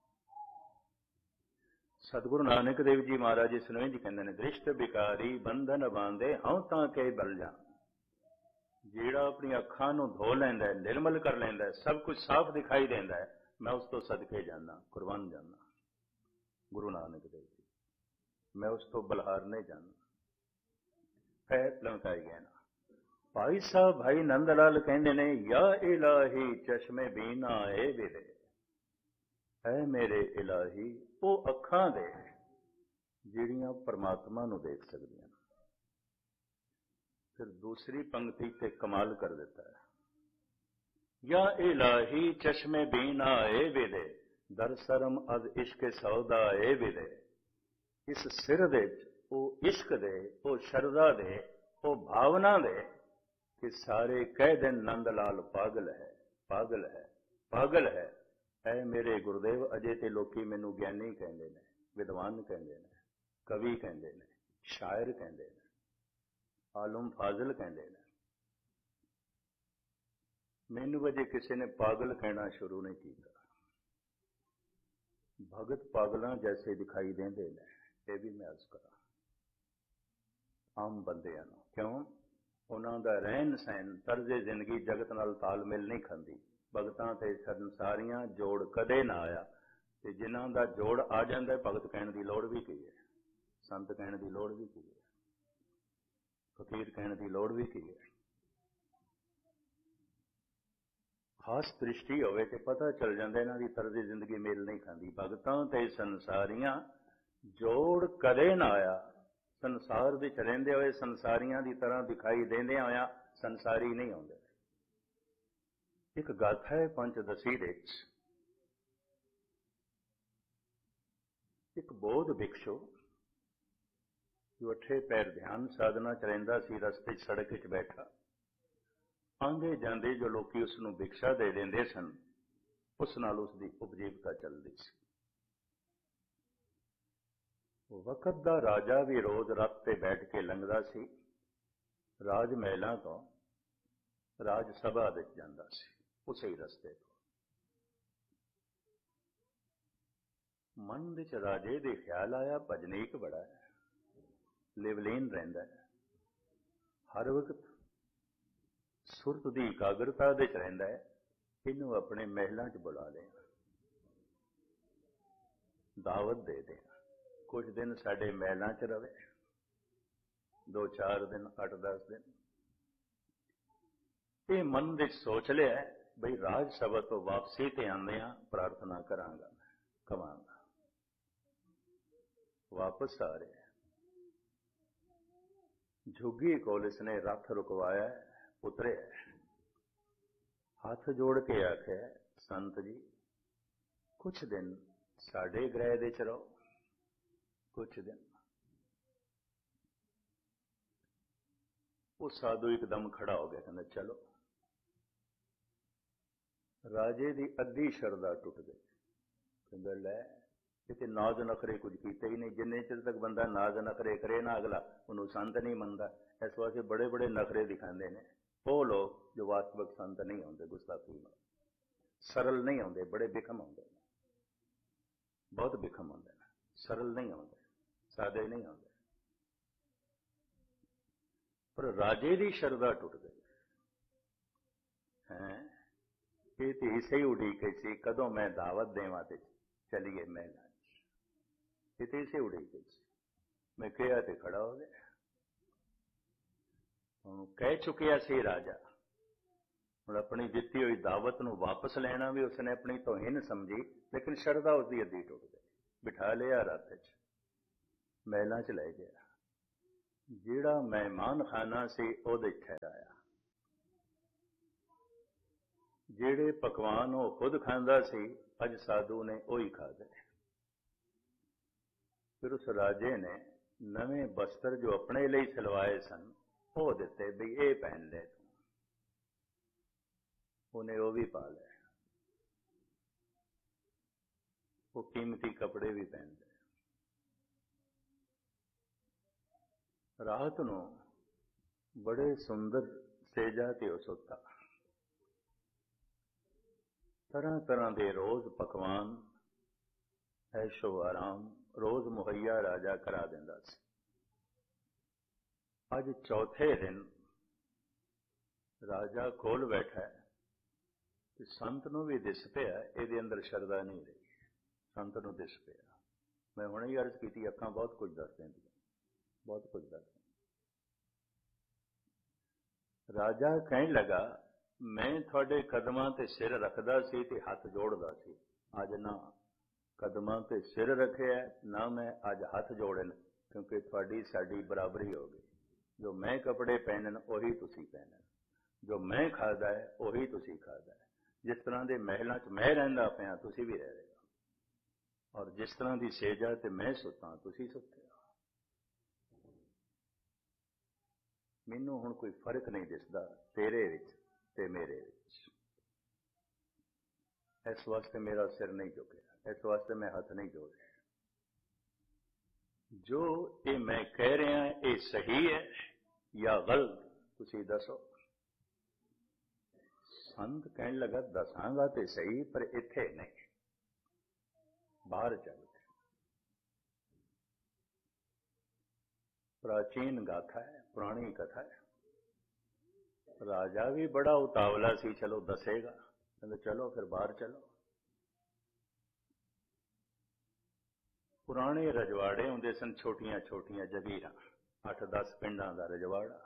ਸਤਿਗੁਰੂ ਨਾਨਕ ਦੇਵ ਜੀ ਮਹਾਰਾਜ ਇਸ ਨੂੰ ਇੰਝ ਕਹਿੰਦੇ ਨੇ, ਦ੍ਰਿਸ਼ਟ ਬਿਕਾਰੀ ਬੰਧਨ ਬਾਂਧੇ ਹਉ ਤਾਂ ਕੇ ਬਲ ਜਾ। ਜਿਹੜਾ ਆਪਣੀ ਅੱਖਾਂ ਨੂੰ ਧੋ ਲੈਂਦਾ, ਨਿਰਮਲ ਕਰ ਲੈਂਦਾ, ਸਭ ਕੁਝ ਸਾਫ਼ ਦਿਖਾਈ ਦਿੰਦਾ, ਮੈਂ ਉਸ ਤੋਂ ਸਦਕੇ ਜਾਂਦਾ, ਕੁਰਬਾਨ ਜਾਂਦਾ। ਗੁਰੂ ਨਾਨਕ ਦੇਵ ਜੀ, ਮੈਂ ਉਸ ਤੋਂ ਬਲਹਾਰ ਨਹੀਂ ਜਾਂਦਾ। ਹੈ ਲਮਕਾਈ ਗਿਆ ਨਾ। ਭਾਈ ਸਾਹਿਬ ਭਾਈ ਨੰਦ ਲਾਲ ਕਹਿੰਦੇ ਨੇ, ਯਾ ਇਲਾਹੀ ਚਸ਼ਮੇ ਬੀਨਾ ਏ ਵਿਦੇ, ਐ ਮੇਰੇ ਇਲਾਹੀ ਉਹ ਅੱਖਾਂ ਦੇ ਜਿਹੜੀਆਂ ਪਰਮਾਤਮਾ ਨੂੰ ਦੇਖ ਸਕਦੀਆਂ ਨੇ। ਫਿਰ ਦੂਸਰੀ ਪੰਕਤੀ ਤੇ ਕਮਾਲ ਕਰ ਦਿੱਤਾ ਹੈ, ਯਾ ਇਲਾਹੀ ਚਸ਼ਮੇ ਬੀਨਾ ਏ ਵਿਦੇ, ਦਰ ਸਰਮ ਅਦ ਇਸ਼ਕ ਸੌਦਾ ਏ ਵਿਦੇ। ਇਸ ਸਿਰ ਦੇ ਉਹ ਇਸ਼ਕ ਦੇ, ਉਹ ਸ਼ਰਧਾ ਦੇ, ਉਹ ਭਾਵਨਾ ਦੇ ਕਿ ਸਾਰੇ ਕਹਿ ਦੇਣ ਨੰਦ ਲਾਲ ਪਾਗਲ ਹੈ, ਪਾਗਲ ਹੈ, ਪਾਗਲ ਹੈ। ਐ ਮੇਰੇ ਗੁਰਦੇਵ, ਅਜੇ ਤੇ ਲੋਕੀ ਮੈਨੂੰ ਗਿਆਨੀ ਕਹਿੰਦੇ ਨੇ, ਵਿਦਵਾਨ ਕਹਿੰਦੇ ਨੇ, ਕਵੀ ਕਹਿੰਦੇ ਨੇ, ਸ਼ਾਇਰ ਕਹਿੰਦੇ ਨੇ, ਆਲਮ ਫਾਜ਼ਲ ਕਹਿੰਦੇ ਨੇ। ਮੈਨੂੰ ਅਜੇ ਕਿਸੇ ਨੇ ਪਾਗਲ ਕਹਿਣਾ ਸ਼ੁਰੂ ਨਹੀਂ ਕੀਤਾ। ਭਗਤ ਪਾਗਲਾਂ ਜੈਸੇ ਦਿਖਾਈ ਦਿੰਦੇ ਨੇ, ਇਹ ਵੀ ਮੈਂ ਅਰਜ਼ ਕਰਾਂ ਆਮ ਬੰਦਿਆਂ ਨੂੰ। ਕਿਉਂ? ਉਹਨਾਂ ਦਾ ਰਹਿਣ ਸਹਿਣ, ਤਰਜ਼ੇ ਜ਼ਿੰਦਗੀ ਜਗਤ ਨਾਲ ਤਾਲਮੇਲ ਨਹੀਂ ਖਾਂਦੀ। ਭਗਤਾਂ ਤੇ ਸੰਸਾਰੀਆਂ ਜੋੜ ਕਦੇ ਨਾ ਆਇਆ, ਤੇ ਜਿਨ੍ਹਾਂ ਦਾ ਜੋੜ ਆ ਜਾਂਦਾ, ਭਗਤ ਕਹਿਣ ਦੀ ਲੋੜ ਵੀ ਕੀ ਹੈ, ਸੰਤ ਕਹਿਣ ਦੀ ਲੋੜ ਵੀ ਕੀ ਹੈ, ਫਕੀਰ ਕਹਿਣ ਦੀ ਲੋੜ ਵੀ ਕੀ ਹੈ। ਖਾਸ ਦ੍ਰਿਸ਼ਟੀ ਹੋਵੇ ਤੇ ਪਤਾ ਚੱਲ ਜਾਂਦਾ ਇਹਨਾਂ ਦੀ ਤਰਜ਼ੇ ਜ਼ਿੰਦਗੀ ਮੇਲ ਨਹੀਂ ਖਾਂਦੀ। ਭਗਤਾਂ ਤੇ ਸੰਸਾਰੀਆਂ ਜੋੜ ਕਦੇ ਨਾ ਆਇਆ। ਸੰਸਾਰ ਵਿੱਚ ਰਹਿੰਦੇ ਹੋਏ ਸੰਸਾਰੀਆਂ ਦੀ ਤਰ੍ਹਾਂ ਦਿਖਾਈ ਦਿੰਦਿਆਂ ਹੋਇਆਂ ਸੰਸਾਰੀ ਨਹੀਂ ਆਉਂਦੇ। ਇੱਕ ਗਾਥਾ ਹੈ ਪੰਚਦਸੀ ਵਿੱਚ, ਇੱਕ ਬੋਧ ਭਿਕਸ਼ੂ ਜੋ 8 ਪੈਰ ਧਿਆਨ ਸਾਧਨਾ ਚ ਰਹਿੰਦਾ ਸੀ, ਰਸਤੇ 'ਚ ਸੜਕ 'ਚ ਬੈਠਾ। ਆਂਦੇ ਜਾਂਦੇ ਜੋ ਲੋਕੀ ਉਸ ਨੂੰ ਭਿਕਸ਼ਾ ਦੇ ਦਿੰਦੇ ਸਨ, ਉਸ ਨਾਲ ਉਸ ਦੀ ਉਪਜੀਵਕਾ ਚੱਲਦੀ ਸੀ। ਵਕਤ ਦਾ ਰਾਜਾ ਵੀ ਰੋਜ਼ ਰੱਥ ਤੇ ਬੈਠ ਕੇ ਲੰਘਦਾ ਸੀ, ਰਾਜ ਮਹਿਲਾਂ ਤੋਂ ਰਾਜ ਸਭਾ ਵਿੱਚ ਜਾਂਦਾ ਸੀ, ਉਸੇ ਹੀ ਰਸਤੇ ਤੋਂ। ਮਨ ਵਿੱਚ ਰਾਜੇ ਦੇ ਖਿਆਲ ਆਇਆ, ਭਜਨੀਕ ਬੜਾ ਹੈ, ਲਿਵਲੀਨ ਰਹਿੰਦਾ ਹੈ, ਹਰ ਵਕਤ ਸੁਰਤ ਦੀ ਇਕਾਗਰਤਾ ਵਿੱਚ ਰਹਿੰਦਾ ਹੈ। ਇਹਨੂੰ ਆਪਣੇ ਮਹਿਲਾਂ 'ਚ ਬੁਲਾ ਲਿਆ, ਦਾਵਤ ਦੇ ਦੇ, ਕੁਝ ਦਿਨ ਸਾਡੇ ਮਹਿਲਾਂ 'ਚ ਰਵੇ, 2-4 ਦਿਨ, 8-10 ਦਿਨ। ਇਹ ਮਨ ਵਿੱਚ ਸੋਚ ਲਿਆ ਬਈ ਰਾਜ ਸਭਾ ਤੋਂ ਵਾਪਸੀ ਤੇ ਆਉਂਦਿਆਂ ਪ੍ਰਾਰਥਨਾ ਕਰਾਂਗਾ, ਕਵਾਂਗਾ। ਵਾਪਸ ਆ ਰਿਹਾ, ਝੁੱਗੀ ਕੋਲ ਇਸਨੇ ਰੱਥ ਰੁਕਵਾਇਆ, ਉਤਰਿਆ, ਹੱਥ ਜੋੜ ਕੇ ਆਖਿਆ, ਸੰਤ ਜੀ ਕੁਛ ਦਿਨ ਸਾਡੇ ਗ੍ਰਹਿ ਦੇ ਚ ਰਹੋ, ਕੁਛ ਦਿਨ। ਉਹ ਸਾਧੂ ਇੱਕਦਮ ਖੜਾ ਹੋ ਗਿਆ, ਕਹਿੰਦਾ ਚਲੋ। ਰਾਜੇ ਦੀ ਅੱਧੀ ਸ਼ਰਧਾ ਟੁੱਟ ਗਈ। ਕਹਿੰਦਾ ਲੈ, ਇਹ ਤੇ ਨਾਜ਼ ਨਖਰੇ ਕੁਝ ਕੀਤੇ ਹੀ ਨਹੀਂ। ਜਿੰਨੇ ਚਿਰ ਤੱਕ ਬੰਦਾ ਨਾਜ਼ ਨਖਰੇ ਕਰੇ ਨਾ, ਅਗਲਾ ਉਹਨੂੰ ਸੰਤ ਨਹੀਂ ਮੰਨਦਾ। ਇਸ ਵਾਸਤੇ ਬੜੇ ਬੜੇ ਨਖਰੇ ਦਿਖਾਉਂਦੇ ਨੇ ਉਹ ਲੋਕ ਜੋ ਵਾਸਤਵਿਕ ਸੰਤ ਨਹੀਂ ਹੁੰਦੇ, ਗੁਸਤਾਖੀ ਨਾਲ ਸਰਲ ਨਹੀਂ ਹੁੰਦੇ, ਬੜੇ ਬਿਖਮ ਹੁੰਦੇ ਨੇ, ਬਹੁਤ ਬਿਖਮ ਹੁੰਦੇ ਨੇ, ਸਰਲ ਨਹੀਂ ਹੁੰਦੇ, ਸਾਦੇ ਨਹੀਂ ਹੁੰਦੇ। ਪਰ ਰਾਜੇ ਦੀ ਸ਼ਰਧਾ ਟੁੱਟ ਗਈ ਹੈ। ਇਹ ਤੇ ਇਸੇ ਹੀ ਉਡੀਕ ਸੀ, ਕਦੋਂ ਮੈਂ ਦਾਵਤ ਦੇਵਾਂ ਤੇ ਚਲੀਏ ਮਹਿਲਾਂ 'ਚ। ਇਹ ਤੇ ਇਸੇ ਉਡੀਕ ਸੀ। ਮੈਂ ਕਿਹਾ ਤੇ ਖੜਾ ਹੋ ਗਿਆ। ਉਹਨੂੰ ਕਹਿ ਚੁੱਕਿਆ ਸੀ ਰਾਜਾ। ਹੁਣ ਆਪਣੀ ਦਿੱਤੀ ਹੋਈ ਦਾਵਤ ਨੂੰ ਵਾਪਸ ਲੈਣਾ ਵੀ ਉਸਨੇ ਆਪਣੀ ਤੋਹੀਨ ਸਮਝੀ, ਲੇਕਿਨ ਸ਼ਰਧਾ ਉਸਦੀ ਅੱਧੀ ਟੁੱਟ ਗਈ। ਬਿਠਾ ਲਿਆ ਰੱਥ 'ਚ, ਮਹਿਲਾਂ 'ਚ ਲੈ ਗਿਆ। ਜਿਹੜਾ ਮਹਿਮਾਨ ਖਾਨਾ ਸੀ ਉਹਦੇ ਠਹਿਰਾਇਆ, ਜਿਹੜੇ ਪਕਵਾਨ ਉਹ ਖੁਦ ਖਾਂਦਾ ਸੀ ਅੱਜ ਸਾਧੂ ਨੇ ਉਹੀ ਖਾਦੇ। ਫਿਰ ਉਸ ਰਾਜੇ ਨੇ ਨਵੇਂ ਬਸਤਰ ਜੋ ਆਪਣੇ ਲਈ ਸਿਲਵਾਏ ਸਨ ਉਹ ਦਿੱਤੇ ਵੀ ਇਹ ਪਹਿਨ ਲੈ ਤੂੰ, ਉਹਨੇ ਉਹ ਵੀ ਪਾ ਲਏ, ਉਹ ਕੀਮਤੀ ਕੱਪੜੇ ਵੀ ਪਹਿਨ ਲਏ। ਰਾਤ ਨੂੰ ਬੜੇ ਸੁੰਦਰ ਸੇਜਾਂ ਤੇ ਉਹ ਸੁੱਤਾ। ਤਰ੍ਹਾਂ ਤਰ੍ਹਾਂ ਦੇ ਰੋਜ਼ ਪਕਵਾਨ, ਐਸ਼ੋ ਆਰਾਮ ਰੋਜ਼ ਮੁਹੱਈਆ ਰਾਜਾ ਕਰਾ ਦਿੰਦਾ ਸੀ। ਅੱਜ ਚੌਥੇ ਦਿਨ ਰਾਜਾ ਕੋਲ ਬੈਠਾ ਹੈ ਤੇ ਸੰਤ ਨੂੰ ਵੀ ਦਿਸ ਪਿਆ ਇਹਦੇ ਅੰਦਰ ਸ਼ਰਧਾ ਨਹੀਂ ਰਹੀ। ਸੰਤ ਨੂੰ ਦਿਸ ਪਿਆ, ਮੈਂ ਹੁਣੇ ਹੀ ਅਰਜ਼ ਕੀਤੀ, ਅੱਖਾਂ ਬਹੁਤ ਕੁਝ ਦੱਸ ਦਿੰਦੀਆਂ, ਬਹੁਤ ਕੁਝ ਦੱਸ ਦਿੰਦੀਆਂ। ਰਾਜਾ ਕਹਿਣ ਲੱਗਾ, ਮੈਂ ਤੁਹਾਡੇ ਕਦਮਾਂ ਤੇ ਸਿਰ ਰੱਖਦਾ ਸੀ ਤੇ ਹੱਥ ਜੋੜਦਾ ਸੀ, ਅੱਜ ਨਾ ਕਦਮਾਂ ਤੇ ਸਿਰ ਰੱਖਿਆ ਨਾ ਮੈਂ ਅੱਜ ਹੱਥ ਜੋੜਨ, ਕਿਉਂਕਿ ਤੁਹਾਡੀ ਸਾਡੀ ਬਰਾਬਰੀ ਹੋ ਗਈ। ਜੋ ਮੈਂ ਕੱਪੜੇ ਪਹਿਨਣ ਉਹੀ ਤੁਸੀਂ ਪਹਿਨਣ, ਜੋ ਮੈਂ ਖਾਦਾ ਹੈ ਉਹੀ ਤੁਸੀਂ ਖਾਦਾ ਹੈ। ਜਿਸ ਤਰ੍ਹਾਂ ਦੇ ਮਹਿਲਾਂ 'ਚ ਮੈਂ ਰਹਿੰਦਾ ਪਿਆ ਤੁਸੀਂ ਵੀ ਰਹਿ ਰਹੇ ਹੋ, ਔਰ ਜਿਸ ਤਰ੍ਹਾਂ ਦੀ ਸੇਜਾ ਤੇ ਮੈਂ ਸੁੱਤਾ ਤੁਸੀਂ ਸੁੱਤੇ ਹੋ। ਮੈਨੂੰ ਹੁਣ ਕੋਈ ਫਰਕ ਨਹੀਂ ਦਿਸਦਾ ਤੇਰੇ ਵਿੱਚ ਤੇ ਮੇਰੇ ਵਿੱਚ। ਇਸ ਵਾਸਤੇ ਮੇਰਾ ਸਿਰ ਨਹੀਂ ਝੁਕਿਆ, ਇਸ ਵਾਸਤੇ ਮੈਂ ਹੱਥ ਨਹੀਂ ਜੋੜਿਆ। ਜੋ ਇਹ ਮੈਂ ਕਹਿ ਰਿਹਾ ਇਹ ਸਹੀ ਹੈ ਜਾਂ ਗਲਤ, ਤੁਸੀਂ ਦੱਸੋ। ਸੰਤ ਕਹਿਣ ਲੱਗਾ, ਦੱਸਾਂਗਾ ਤੇ ਸਹੀ, ਪਰ ਇੱਥੇ ਨਹੀਂ, ਬਾਹਰ ਚੱਲ। ਪ੍ਰਾਚੀਨ ਗਾਥਾ ਹੈ, ਪੁਰਾਣੀ ਕਥਾ ਹੈ। ਰਾਜਾ ਵੀ ਬੜਾ ਉਤਾਵਲਾ ਸੀ, ਚਲੋ ਦੱਸੇਗਾ, ਕਹਿੰਦੇ ਚਲੋ ਫਿਰ ਬਾਹਰ ਚਲੋ। ਪੁਰਾਣੇ ਰਜਵਾੜੇ ਹੁੰਦੇ ਸਨ, ਛੋਟੀਆਂ ਛੋਟੀਆਂ ਜਗੀਰਾਂ, 8-10 ਪਿੰਡਾਂ ਦਾ ਰਜਵਾੜਾ।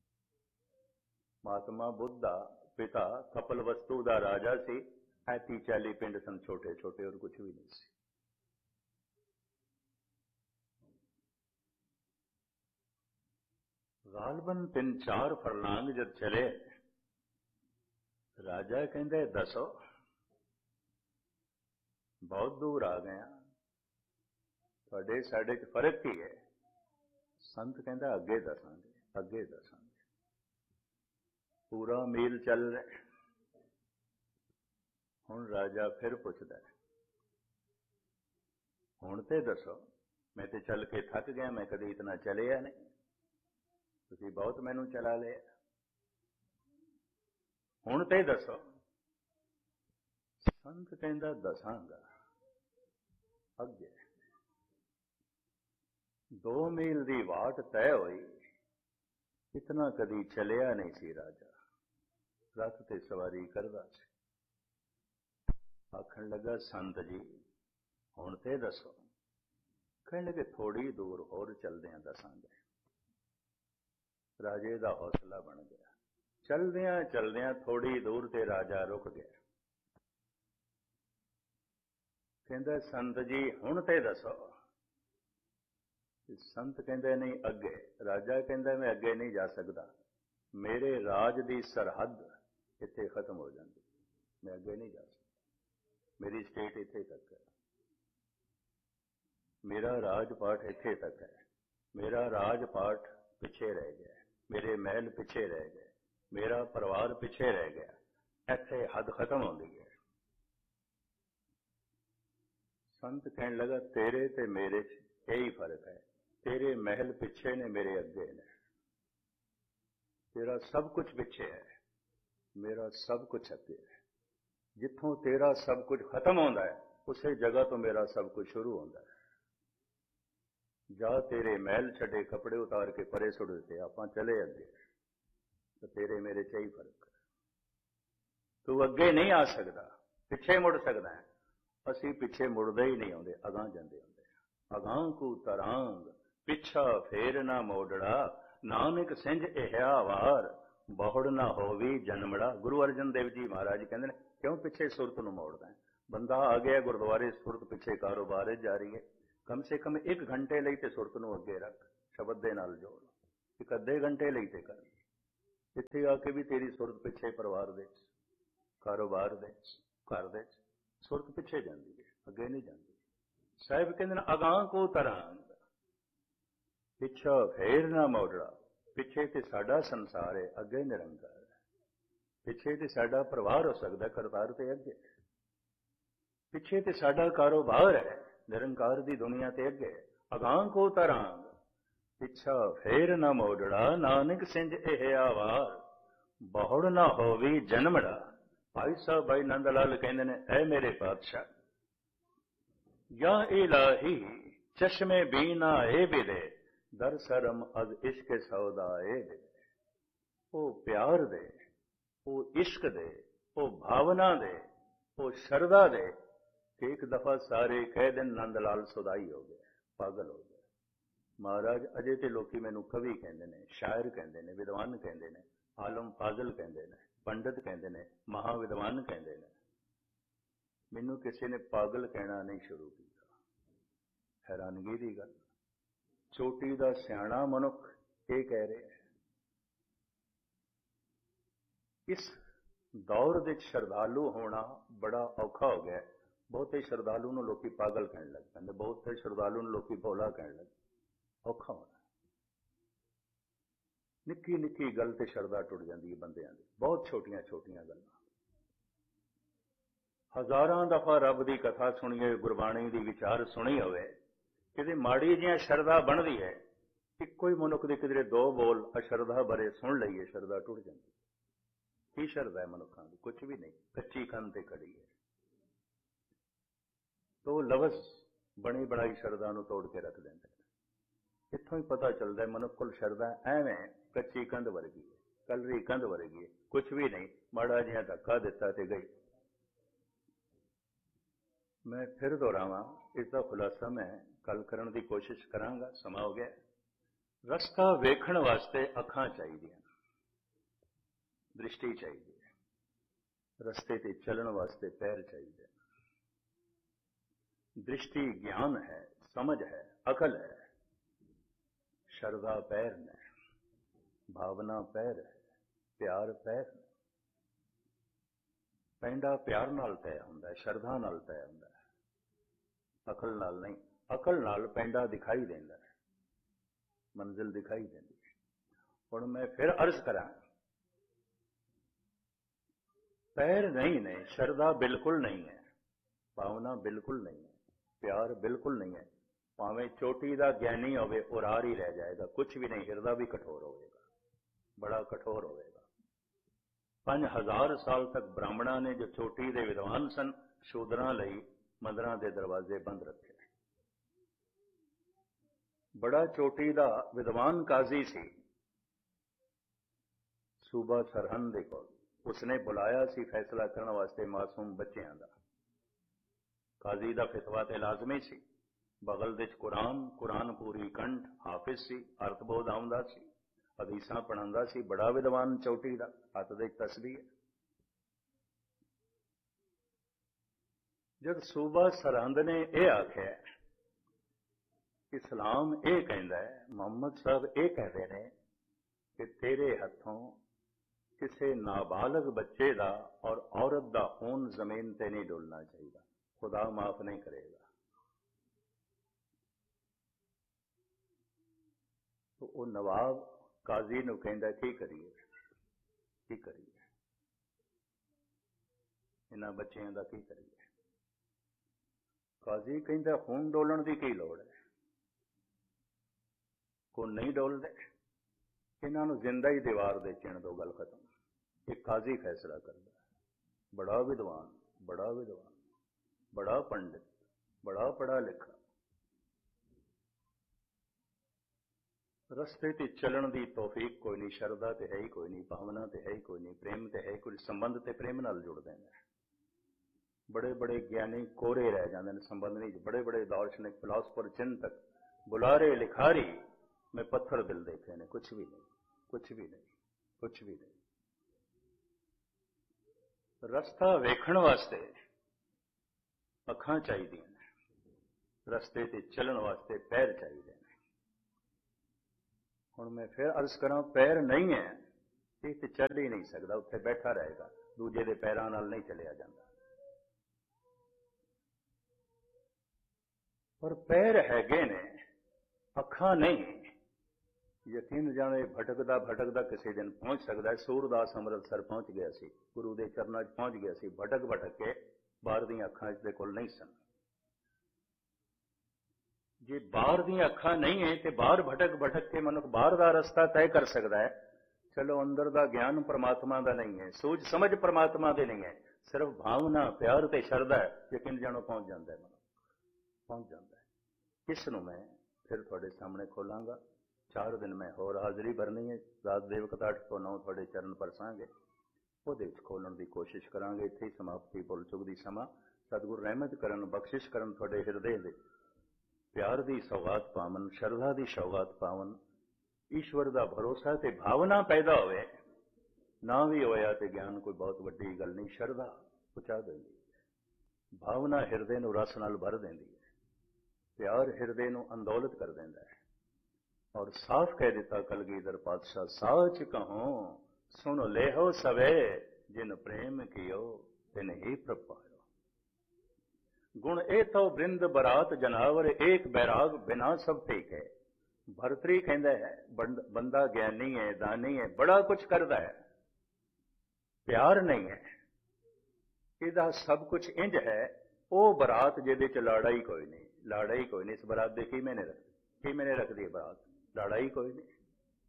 ਮਹਾਤਮਾ ਬੁੱਧ ਦਾ ਪਿਤਾ ਕਪਲਵਸਤੂ ਦਾ ਰਾਜਾ ਸੀ, 30-40 ਪਿੰਡ ਸਨ ਛੋਟੇ ਛੋਟੇ, ਔਰ ਕੁਝ ਵੀ ਨਹੀਂ ਸੀ। ਗਾਲਬਨ 3-4 ਫਰਲਾਂਗ ਜਦ ਚਲੇ, ਰਾਜਾ ਕਹਿੰਦੇ ਦੱਸੋ ਬਹੁਤ ਦੂਰ ਆ ਗਏ, ਤੁਹਾਡੇ ਸਾਡੇ 'ਚ ਫਰਕ ਕੀ ਹੈ। ਸੰਤ ਕਹਿੰਦਾ ਅੱਗੇ ਦੱਸਾਂਗੇ, ਅੱਗੇ ਦੱਸਾਂਗੇ। ਪੂਰਾ ਮੀਲ ਚੱਲ ਰਿਹਾ। ਹੁਣ ਰਾਜਾ ਫਿਰ ਪੁੱਛਦਾ, ਹੁਣ ਤੇ ਦੱਸੋ, ਮੈਂ ਤੇ ਚੱਲ ਕੇ ਥੱਕ ਗਿਆ, ਮੈਂ ਕਦੇ ਇਤਨਾ ਚਲਿਆ ਨਹੀਂ, ਤੁਸੀਂ ਬਹੁਤ ਮੈਨੂੰ ਚਲਾ ਲਿਆ, ਹੁਣ ਤੇ ਦੱਸੋ। ਸੰਤ ਕਹਿੰਦਾ ਦੱਸਾਂਗਾ ਅੱਗੇ। 2 ਮੀਲ ਦੀ ਵਾਟ ਤੈਅ ਹੋਈ, ਇਤਨਾ ਕਦੀ ਚਲਿਆ ਨਹੀਂ ਸੀ ਰਾਜਾ, ਰੱਥ ਤੇ ਸਵਾਰੀ ਕਰਦਾ ਸੀ। ਆਖਣ ਲੱਗਾ, ਸੰਤ ਜੀ ਹੁਣ ਤੇ ਦੱਸੋ। ਕਹਿਣ ਲੱਗੇ, ਥੋੜੀ ਦੂਰ ਹੋਰ ਚੱਲਦਿਆਂ ਦੱਸਾਂਗੇ। ਰਾਜੇ ਦਾ ਹੌਸਲਾ ਬਣ ਗਿਆ। ਚਲਦਿਆਂ ਚਲਦਿਆਂ ਥੋੜੀ ਦੂਰ ਤੇ ਰਾਜਾ ਰੁਕ ਗਿਆ। ਕਹਿੰਦਾ, ਸੰਤ ਜੀ ਹੁਣ ਤੇ ਦੱਸੋ। ਸੰਤ ਕਹਿੰਦੇ ਨਹੀਂ ਅੱਗੇ। ਰਾਜਾ ਕਹਿੰਦਾ, ਮੈਂ ਅੱਗੇ ਨਹੀਂ ਜਾ ਸਕਦਾ, ਮੇਰੇ ਰਾਜ ਦੀ ਸਰਹੱਦ ਇੱਥੇ ਖਤਮ ਹੋ ਜਾਂਦੀ, ਮੈਂ ਅੱਗੇ ਨਹੀਂ ਜਾ ਸਕਦਾ, ਮੇਰੀ ਸਟੇਟ ਇੱਥੇ ਤੱਕ ਹੈ, ਮੇਰਾ ਰਾਜ ਪਾਠ ਇੱਥੇ ਤੱਕ ਹੈ, ਮੇਰਾ ਰਾਜ ਪਾਠ ਪਿੱਛੇ ਰਹਿ ਗਿਆ, ਮੇਰੇ ਮਹਿਲ ਪਿੱਛੇ ਰਹਿ ਗਏ, ਮੇਰਾ ਪਰਿਵਾਰ ਪਿੱਛੇ ਰਹਿ ਗਿਆ, ਇੱਥੇ ਹੱਦ ਖਤਮ ਹੁੰਦੀ ਹੈ। ਸੰਤ ਕਹਿਣ ਲੱਗਾ, ਤੇਰੇ ਤੇ ਮੇਰੇ 'ਚ ਇਹੀ ਫਰਕ ਹੈ, ਤੇਰੇ ਮਹਿਲ ਪਿੱਛੇ ਨੇ, ਮੇਰੇ ਅੱਗੇ ਨੇ, ਤੇਰਾ ਸਭ ਕੁਝ ਪਿੱਛੇ ਹੈ, ਮੇਰਾ ਸਭ ਕੁਝ ਅੱਗੇ ਹੈ। ਜਿੱਥੋਂ ਤੇਰਾ ਸਭ ਕੁਝ ਖਤਮ ਹੁੰਦਾ ਹੈ ਉਸੇ ਜਗ੍ਹਾ ਤੋਂ ਮੇਰਾ ਸਭ ਕੁਝ ਸ਼ੁਰੂ ਹੁੰਦਾ ਹੈ। ਜਾ ਤੇਰੇ ਮਹਿਲ ਛੱਡੇ, ਕੱਪੜੇ ਉਤਾਰ ਕੇ ਪਰੇ ਸੁੱਟ ਦਿੱਤੇ, ਆਪਾਂ ਚਲੇ ਅੱਗੇ। ਤਾਂ ਤੇਰੇ ਮੇਰੇ 'ਚ ਹੀ ਫਰਕ ਹੈ। ਤੂੰ ਅੱਗੇ ਨਹੀਂ ਆ ਸਕਦਾ, ਪਿੱਛੇ ਮੁੜ ਸਕਦਾ ਹੈ, ਅਸੀਂ ਪਿੱਛੇ ਮੁੜਦੇ ਹੀ ਨਹੀਂ ਆਉਂਦੇ, ਅਗਾਂਹ ਜਾਂਦੇ ਹੁੰਦੇ। ਅਗਾਂਹ ਕੂ ਤਰਾਂਗ ਪਿੱਛਾ ਫੇਰ ਨਾ ਮੋੜੜਾ, ਨਾਨਕ ਸਿੰਝ ਇਹਿਆ ਵਾਰ ਬਹੁੜ ਨਾ ਹੋਵੀ ਜਨਮੜਾ। ਗੁਰੂ ਅਰਜਨ ਦੇਵ ਜੀ ਮਹਾਰਾਜ ਕਹਿੰਦੇ ਨੇ, ਕਿਉਂ ਪਿੱਛੇ ਸੁਰਤ ਨੂੰ ਮੋੜਦਾ ਹੈ। ਬੰਦਾ ਆ ਗਿਆ ਗੁਰਦੁਆਰੇ, ਸੁਰਤ ਪਿੱਛੇ ਕਾਰੋਬਾਰ ਜਾ ਰਹੀ ਹੈ, ਕਮ ਸੇ ਕਮ 1 ਘੰਟੇ ਲਈ ਤੇ ਸੁਰਤ ਨੂੰ ਅੱਗੇ ਰੱਖ, ਸ਼ਬਦ ਦੇ ਨਾਲ ਜੋੜ। ਇੱਕ ਅੱਧੇ ਘੰਟੇ ਲਈ ਤੇ ਕਰ। ਇੱਥੇ ਆ ਕੇ ਵੀ ਤੇਰੀ ਸੁਰਤ ਪਿੱਛੇ ਪਰਿਵਾਰ ਦੇ ਕਾਰੋਬਾਰ ਦੇ ਘਰ ਦੇ ਸੁਰਤ ਪਿੱਛੇ ਜਾਂਦੀ ਹੈ, ਅੱਗੇ ਨਹੀਂ ਜਾਂਦੀ। ਸਾਹਿਬ ਕਹਿੰਦੇ ਨੇ ਅਗਾਂਹ ਕੋ ਤਰਾਂਗ, ਪਿੱਛਾ ਫੇਰ ਨਾ ਮੋੜੜਾ। ਪਿੱਛੇ ਤੇ ਸਾਡਾ ਸੰਸਾਰ ਹੈ, ਅੱਗੇ ਨਿਰੰਕਾਰ ਹੈ। ਪਿੱਛੇ ਤੇ ਸਾਡਾ ਪਰਿਵਾਰ ਹੋ ਸਕਦਾ, ਕਰਤਾਰ ਤੇ ਅੱਗੇ। ਪਿੱਛੇ ਤੇ ਸਾਡਾ ਕਾਰੋਬਾਰ ਹੈ, ਨਿਰੰਕਾਰ ਦੀ ਦੁਨੀਆ ਤੇ ਅੱਗੇ। ਅਗਾਂਹ ਕੋ ਤਰਾਂਗ, ਪਿੱਛਾ ਫੇਰ ਨਾ ਮੋੜੜਾ। ਨਾਨਕ ਸਿੰਜ ਇਹ ਆਵਾਰ, ਬਹੁੜ ਨਾ ਹੋਵੀ ਜਨਮੜਾ। ਭਾਈ ਸਾਹਿਬ ਭਾਈ ਨੰਦ ਲਾਲ ਕਹਿੰਦੇ ਨੇ, ਐ ਮੇਰੇ ਪਾਤਸ਼ਾਹ, ਜਾਂ ਇਲਾਹੀ ਚਸ਼ਮੇ ਬੀਨਾ ਏ ਬਿਲੇ, ਦਰ ਸਰਮ ਅਜ਼ ਇਸ਼ਕ ਸੌਦਾ ਏ ਬਿਲੇ। ਉਹ ਪਿਆਰ ਦੇ, ਉਹ ਇਸ਼ਕ ਦੇ, ਉਹ ਭਾਵਨਾ ਦੇ, ਉਹ ਸ਼ਰਧਾ ਦੇ ਕਿ ਇੱਕ ਦਫਾ ਸਾਰੇ ਕਹਿ ਦੇਣ ਨੰਦ ਲਾਲ ਸੁਦਾਈ ਹੋ ਗਏ, ਪਾਗਲ ਹੋ ਗਏ। ਮਹਾਰਾਜ ਅਜੇ ਤੇ ਲੋਕੀ ਮੈਨੂੰ ਕਵੀ ਕਹਿੰਦੇ ਨੇ, ਸ਼ਾਇਰ ਕਹਿੰਦੇ ਨੇ, ਵਿਦਵਾਨ ਕਹਿੰਦੇ ਨੇ, ਆਲਮ ਫਾਜ਼ਲ ਕਹਿੰਦੇ ਨੇ, ਪੰਡਤ ਕਹਿੰਦੇ ਨੇ, ਮਹਾਵਿਦਵਾਨ ਕਹਿੰਦੇ ਨੇ। ਮੈਨੂੰ ਕਿਸੇ ਨੇ ਪਾਗਲ ਕਹਿਣਾ ਨਹੀਂ ਸ਼ੁਰੂ ਕੀਤਾ। ਹੈਰਾਨਗੀ ਦੀ ਗੱਲ, ਚੋਟੀ ਦਾ ਸਿਆਣਾ ਮਨੁੱਖ ਇਹ ਕਹਿ ਰਿਹਾ ਹੈ। ਇਸ ਦੌਰ ਵਿੱਚ ਸ਼ਰਧਾਲੂ ਹੋਣਾ ਬੜਾ ਔਖਾ ਹੋ ਗਿਆ। ਬਹੁਤੇ ਸ਼ਰਧਾਲੂ ਨੂੰ ਲੋਕੀ ਪਾਗਲ ਕਹਿਣ ਲੱਗ ਪੈਂਦੇ, ਬਹੁਤੇ ਸ਼ਰਧਾਲੂ ਨੂੰ ਲੋਕੀ ਭੋਲਾ ਕਹਿਣ ਲੱਗ। ਔਖਾ ਹੋਣਾ, ਨਿੱਕੀ ਨਿੱਕੀ ਗੱਲ ਤੇ ਸ਼ਰਧਾ ਟੁੱਟ ਜਾਂਦੀ ਹੈ ਬੰਦਿਆਂ ਦੀ, ਬਹੁਤ ਛੋਟੀਆਂ ਛੋਟੀਆਂ ਗੱਲਾਂ। ਹਜ਼ਾਰਾਂ ਦਫਾ ਰੱਬ ਦੀ ਕਥਾ ਸੁਣੀਏ, ਗੁਰਬਾਣੀ ਦੀ ਵਿਚਾਰ ਸੁਣੀ ਹੋਵੇ, ਕਿਤੇ ਮਾੜੀ ਜਿਹੀਆਂ ਸ਼ਰਧਾ ਬਣਦੀ ਹੈ। ਇੱਕੋ ਹੀ ਮਨੁੱਖ ਦੇ ਕਿਧਰੇ ਦੋ ਬੋਲ ਅਸ਼ਰਧਾ ਬਾਰੇ ਸੁਣ ਲਈਏ, ਸ਼ਰਧਾ ਟੁੱਟ ਜਾਂਦੀ। ਕੀ ਸ਼ਰਧਾ ਹੈ ਮਨੁੱਖਾਂ ਦੀ? ਕੁਝ ਵੀ ਨਹੀਂ, ਕੱਚੀ ਕੰਧ ਤੇ ਖੜੀ ਹੈ। ਤੋ ਲਫ਼ਜ਼ ਬਣੀ ਬਣਾਈ ਸ਼ਰਧਾ ਨੂੰ ਤੋੜ ਕੇ ਰੱਖ ਦਿੰਦੇ। ਇੱਥੋਂ ਹੀ ਪਤਾ ਚੱਲਦਾ ਮਨੁੱਖ ਕੋਲ ਸ਼ਰਧਾ ਐਵੇਂ ਕੱਚੀ ਕੰਧ ਵਰਗੀ ਹੈ, ਕਲਰੀ ਕੰਧ ਵਰਗੀ ਹੈ, ਕੁਝ ਵੀ ਨਹੀਂ, ਮਾੜਾ ਜਿਹਾ ਧੱਕਾ ਦਿੱਤਾ ਤੇ ਗਈ। ਮੈਂ ਫਿਰ ਦੁਹਰਾਵਾਂ, ਇਸ ਦਾ ਖੁਲਾਸਾ ਮੈਂ ਕੱਲ ਕਰਨ ਦੀ ਕੋਸ਼ਿਸ਼ ਕਰਾਂਗਾ, ਸਮਾਂ ਹੋ ਗਿਆ। ਰਸਤਾ ਵੇਖਣ ਵਾਸਤੇ ਅੱਖਾਂ ਚਾਹੀਦੀਆਂ, ਦ੍ਰਿਸ਼ਟੀ ਚਾਹੀਦੀ ਹੈ। ਰਸਤੇ ਤੇ ਚੱਲਣ ਵਾਸਤੇ ਪੈਰ ਚਾਹੀਦੇ। ਦ੍ਰਿਸ਼ਟੀ ਗਿਆਨ ਹੈ, ਸਮਝ ਹੈ, ਅਕਲ ਹੈ। ਸ਼ਰਧਾ ਪੈਰ ਨੇ, ਭਾਵਨਾ ਪੈਰ ਹੈ, ਪਿਆਰ ਪੈਰ ਨੇ। ਪੈਂਡਾ ਪਿਆਰ ਨਾਲ ਤੈਅ ਹੁੰਦਾ ਹੈ, ਸ਼ਰਧਾ ਨਾਲ ਤੈਅ ਹੁੰਦਾ ਹੈ, ਅਕਲ ਨਾਲ ਨਹੀਂ। ਅਕਲ ਨਾਲ ਪੈਂਡਾ ਦਿਖਾਈ ਦਿੰਦਾ ਹੈ, ਮੰਜ਼ਿਲ ਦਿਖਾਈ ਦਿੰਦੀ ਹੈ। ਹੁਣ ਮੈਂ ਫਿਰ ਅਰਜ਼ ਕਰਾਂ, ਪੈਰ ਨਹੀਂ ਨੇ, ਸ਼ਰਧਾ ਬਿਲਕੁਲ ਨਹੀਂ ਹੈ, ਭਾਵਨਾ ਬਿਲਕੁਲ ਨਹੀਂ ਹੈ, ਪਿਆਰ ਬਿਲਕੁਲ ਨਹੀਂ ਹੈ। ਭਾਵੇਂ ਚੋਟੀ ਦਾ ਗਿਆਨੀ ਹੋਵੇ, ਉਹ ਰਾਰ ਹੀ ਰਹਿ ਜਾਏਗਾ, ਕੁਝ ਵੀ ਨਹੀਂ। ਹਿਰਦਾ ਵੀ ਕਠੋਰ ਹੋਵੇਗਾ, ਬੜਾ ਕਠੋਰ ਹੋਵੇਗਾ। 5000 ਸਾਲ ਤੱਕ ਬ੍ਰਾਹਮਣਾਂ ਨੇ, ਜੋ ਚੋਟੀ ਦੇ ਵਿਦਵਾਨ ਸਨ, ਸ਼ੂਦਰਾਂ ਲਈ ਮੰਦਰਾਂ ਦੇ ਦਰਵਾਜ਼ੇ ਬੰਦ ਰੱਖੇ। ਬੜਾ ਚੋਟੀ ਦਾ ਵਿਦਵਾਨ ਕਾਜ਼ੀ ਸੀ ਸੂਬਾ ਸਰਹੰਦ ਦੇ ਕੋਲ। ਉਸਨੇ ਬੁਲਾਇਆ ਸੀ ਫੈਸਲਾ ਕਰਨ ਵਾਸਤੇ ਮਾਸੂਮ ਬੱਚਿਆਂ ਦਾ। ਕਾਜ਼ੀ ਦਾ ਫਤਵਾ ਤੇ ਲਾਜ਼ਮੀ ਸੀ। ਬਗਲ ਵਿੱਚ ਕੁਰਾਨ ਪੂਰੀ ਕੰਠ, ਹਾਫਿਜ਼ ਸੀ, ਅਰਥਬੋਧ ਆਉਂਦਾ ਸੀ, ਹਦੀਸਾਂ ਪੜ੍ਹਾਉਂਦਾ ਸੀ। ਬੜਾ ਵਿਦਵਾਨ ਚੋਟੀ ਦਾ, ਹੱਥ ਦੇ ਤਸਬੀਹ। ਜਦ ਸੂਬਾ ਸਰਹੰਦ ਨੇ ਇਹ ਆਖਿਆ, ਇਸਲਾਮ ਇਹ ਕਹਿੰਦਾ ਹੈ, ਮੁਹੰਮਦ ਸਾਹਿਬ ਇਹ ਕਹਿੰਦੇ ਨੇ ਕਿ ਤੇਰੇ ਹੱਥੋਂ ਕਿਸੇ ਨਾਬਾਲਗ ਬੱਚੇ ਦਾ ਔਰ ਔਰਤ ਦਾ ਖੂਨ ਜ਼ਮੀਨ ਤੇ ਨਹੀਂ ਡੁੱਲਣਾ ਚਾਹੀਦਾ, ਖੁਦਾ ਮਾਫ ਨਹੀਂ ਕਰੇਗਾ। तो वो नवाब काजी ਨੂੰ ਕਹਿੰਦਾ, ਕੀ ਕਰੀਏ, ਕੀ ਕਰੀਏ, ਇਹਨਾਂ ਬੱਚਿਆਂ ਦਾ ਕੀ ਕਰੀਏ। ਕਾਜ਼ੀ ਕਹਿੰਦਾ, ਖੂਨ ਡੋਲਣ ਦੀ ਕੀ ਲੋੜ ਹੈ, ਖੂਨ ਨਹੀਂ ਡੋਲਦੇ, ਇਹਨਾਂ ਨੂੰ ਜ਼ਿੰਦਾ ਹੀ ਦੀਵਾਰ ਦੇ ਚਿਣ ਦੋ, ਗੱਲ ਖਤਮ। ਇਹ ਕਾਜ਼ੀ ਫੈਸਲਾ ਕਰਦਾ। ਬੜਾ ਵਿਦਵਾਨ, ਬੜਾ ਵਿਦਵਾਨ, ਬੜਾ ਪੰਡਿਤ, ਬੜਾ ਪੜ੍ਹਾ ਲਿਖਾ। ਰਸਤੇ ਤੇ ਚੱਲਣ ਦੀ ਤੌਫੀਕ ਕੋਈ ਨਹੀਂ, ਸ਼ਰਧਾ ਤੇ ਹੈ ਹੀ ਕੋਈ ਨਹੀਂ, ਭਾਵਨਾ ਤੇ ਹੈ ਹੀ ਕੋਈ ਨਹੀਂ, ਪ੍ਰੇਮ ਤੇ ਹੈ ਹੀ ਕੋਈ, ਸੰਬੰਧ ਤੇ ਪ੍ਰੇਮ ਨਾਲ ਜੁੜਦੇ ਨੇ। ਬੜੇ ਬੜੇ ਗਿਆਨੀ ਕੋਰੇ ਰਹਿ ਜਾਂਦੇ ਨੇ ਸੰਬੰਧ ਨਹੀਂ। ਬੜੇ ਬੜੇ ਦਾਰਸ਼ਨਿਕ, ਫਿਲਾਸਫਰ, ਚਿੰਤਕ, ਬੁਲਾਰੇ, ਲਿਖਾਰੀ, ਮੈਂ ਪੱਥਰ ਦਿਲ ਦੇਖੇ ਨੇ, ਕੁਛ ਵੀ ਨਹੀਂ, ਕੁਛ ਵੀ ਨਹੀਂ, ਕੁਛ ਵੀ ਨਹੀਂ। ਰਸਤਾ ਵੇਖਣ ਵਾਸਤੇ ਅੱਖਾਂ ਚਾਹੀਦੀਆਂ ਨੇ, ਰਸਤੇ ਤੇ ਚੱਲਣ ਵਾਸਤੇ ਪੈਰ ਚਾਹੀਦੇ ਨੇ। ਹੁਣ ਮੈਂ ਫਿਰ ਅਰਜ਼ ਕਰਾਂ, ਪੈਰ ਨਹੀਂ ਹੈ ਇਹ ਤੇ ਚੱਲ ਹੀ ਨਹੀਂ ਸਕਦਾ, ਉੱਥੇ ਬੈਠਾ ਰਹੇਗਾ, ਦੂਜੇ ਦੇ ਪੈਰਾਂ ਨਾਲ ਨਹੀਂ ਚੱਲਿਆ ਜਾਂਦਾ। ਪਰ ਪੈਰ ਹੈਗੇ ਨੇ, ਅੱਖਾਂ ਨਹੀਂ। ਯਕੀਨ ਜਾਣੇ ਭਟਕਦਾ ਭਟਕਦਾ ਕਿਸੇ ਦਿਨ ਪਹੁੰਚ ਸਕਦਾ ਹੈ। ਸੂਰਦਾਸ ਅੰਮ੍ਰਿਤਸਰ ਪਹੁੰਚ ਗਿਆ ਸੀ, ਗੁਰੂ ਦੇ ਚਰਨਾਂ 'ਚ ਪਹੁੰਚ ਗਿਆ ਸੀ, ਭਟਕ ਭਟਕ ਕੇ, ਬਾਹਰ ਦੀਆਂ ਅੱਖਾਂ ਇਸ ਦੇ ਕੋਲ ਨਹੀਂ ਸਨ। ਜੇ ਬਾਹਰ ਦੀਆਂ ਅੱਖਾਂ ਨਹੀਂ ਹੈ ਤੇ ਬਾਹਰ ਭਟਕ ਭਟਕ ਕੇ ਮਨੁੱਖ ਬਾਹਰ ਦਾ ਰਸਤਾ ਤੈਅ ਕਰ ਸਕਦਾ ਹੈ। ਚਲੋ ਅੰਦਰ ਦਾ ਗਿਆਨ ਪਰਮਾਤਮਾ ਦਾ ਨਹੀਂ ਹੈ, ਸੂਝ ਸਮਝ ਪਰਮਾਤਮਾ ਦੇ ਨਹੀਂ ਹੈ, ਸਿਰਫ ਭਾਵਨਾ, ਪਿਆਰ ਤੇ ਸ਼ਰਧਾ ਹੈ, ਯਕੀਨ ਜਾਣੋ ਪਹੁੰਚ ਜਾਂਦਾ ਹੈ, ਮਨੁੱਖ ਪਹੁੰਚ ਜਾਂਦਾ ਹੈ। ਇਸ ਨੂੰ ਮੈਂ ਫਿਰ ਤੁਹਾਡੇ ਸਾਹਮਣੇ ਖੋਲਾਂਗਾ। 4 ਦਿਨ ਮੈਂ ਹੋਰ ਹਾਜ਼ਰੀ ਭਰਨੀ ਹੈ, ਰਾਤ ਦੇ ਵਕਤ 8 ਤੋਂ 9 ਤੁਹਾਡੇ ਚਰਨ ਪਰਸਾਂਗੇ, ਉਹਦੇ ਵਿੱਚ ਖੋਲਣ ਦੀ ਕੋਸ਼ਿਸ਼ ਕਰਾਂਗੇ। ਇੱਥੇ ਹੀ ਸਮਾਪਤੀ ਭੁੱਲ ਚੁੱਕਦੀ ਸਮਾਂ ਸਤਿਗੁਰ ਰਹਿਮਤ ਕਰਨ, ਬਖਸ਼ਿਸ਼ ਕਰਨ, ਤੁਹਾਡੇ ਹਿਰਦੇ ਦੇ ਪਿਆਰ ਦੀ ਸੌਗਾਤ ਪਾਵਨ, ਸ਼ਰਧਾ ਦੀ ਸੌਗਾਤ ਪਾਵਨ, ਈਸ਼ਵਰ ਦਾ ਭਰੋਸਾ ਤੇ ਭਾਵਨਾ ਪੈਦਾ ਹੋਵੇ। ਨਾ ਵੀ ਹੋਇਆ ਤੇ ਗਿਆਨ ਕੋਈ ਬਹੁਤ ਵੱਡੀ ਗੱਲ ਨਹੀਂ, ਸ਼ਰਧਾ ਪਹੁੰਚਾ ਦਿੰਦੀ ਹੈ, ਭਾਵਨਾ ਹਿਰਦੇ ਨੂੰ ਰਸ ਨਾਲ ਭਰ ਦਿੰਦੀ ਹੈ, ਪਿਆਰ ਹਿਰਦੇ ਨੂੰ ਅੰਦੋਲਤ ਕਰ ਦਿੰਦਾ ਹੈ। ਔਰ ਸਾਫ਼ ਕਹਿ ਦਿੱਤਾ ਕਲਗੀਧਰ ਪਾਤਸ਼ਾਹ, ਸਾਚ ਕਹੋ ਸੁਣ ਲੇਹੋ ਸਵੇ, ਜਿਨ ਪ੍ਰੇਮ ਕੀਓ ਤਿਨ ਹੀ ਪ੍ਰਭ ਪਾਇਓ। ਗੁਣ ਇਹ ਤੋ ਬ੍ਰਿੰਦ ਬਰਾਤ ਜਨਾਵਰ, ਏਕ ਬੈਰਾਗ ਬਿਨਾ ਸਭ ਠੀਕ ਹੈ। ਭਰਤਰੀ ਕਹਿੰਦਾ ਹੈ ਬੰਦਾ ਗਿਆਨੀ ਹੈ, ਦਾਨੀ ਹੈ, ਬੜਾ ਕੁਝ ਕਰਦਾ ਹੈ, ਪਿਆਰ ਨਹੀਂ ਹੈ, ਇਹਦਾ ਸਭ ਕੁਝ ਇੰਜ ਹੈ। ਉਹ ਬਰਾਤ ਜਿਹਦੇ ਚ ਲਾੜਾ ਹੀ ਕੋਈ ਨਹੀਂ, ਲਾੜਾ ਹੀ ਕੋਈ ਨਹੀਂ। ਇਸ ਬਰਾਤ ਦੇ ਕੀ ਮੈਨੇ ਰੱਖਦੀ ਹੈ ਬਰਾਤ, ਲਾੜਾ ਹੀ ਕੋਈ ਨਹੀਂ।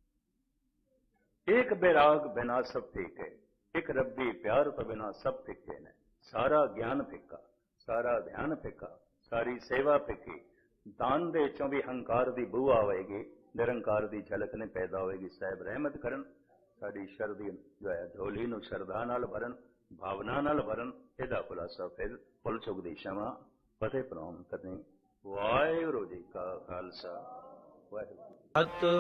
ਇੱਕ ਬੈਰਾਗ ਬਿਨਾ ਸਭ ਠੀਕ ਹੈ, ਇੱਕ ਰੱਬੀ ਪਿਆਰ ਤੋਂ ਬਿਨਾ ਸਭ ਫਿੱਕੇ ਨੇ। ਸਾਰਾ ਗਿਆਨ ਫਿੱਕਾ, ਸਾਰਾ ਧਿਆਨ ਫਿੱਕਾ, ਸਾਰੀ ਸੇਵਾ ਫਿੱਕੀ। ਦਾਨ ਦੇ ਚੋਂ ਵੀ ਹੰਕਾਰ ਦੀ ਬੂ ਆਵੇਗੀ, ਨਿਰੰਕਾਰ ਦੀ ਝਲਕ ਨੇ ਪੈਦਾ ਹੋਵੇਗੀ। ਸਾਹਿਬ ਰਹਿਮਤ ਕਰਨ, ਸਾਡੀ ਸ਼ਰਧੀ ਜੋ ਹੈ ਝੋਲੀ ਨੂੰ ਸ਼ਰਧਾ ਨਾਲ ਭਰਨ, ਭਾਵਨਾ ਨਾਲ ਭਰਨ। ਇਹਦਾ ਖੁਲਾਸਾ ਫਿਰ ਭੁੱਲ ਚੁੱਕ ਦੀ ਸ਼ਮਾ ਫਤਿਹ ਪ੍ਰਣਾਮ ਕਰਨੀ। ਵਾਹਿਗੁਰੂ ਜੀ ਕਾ ਖਾਲਸਾ, ਵਾਹਿਗੁਰੂ।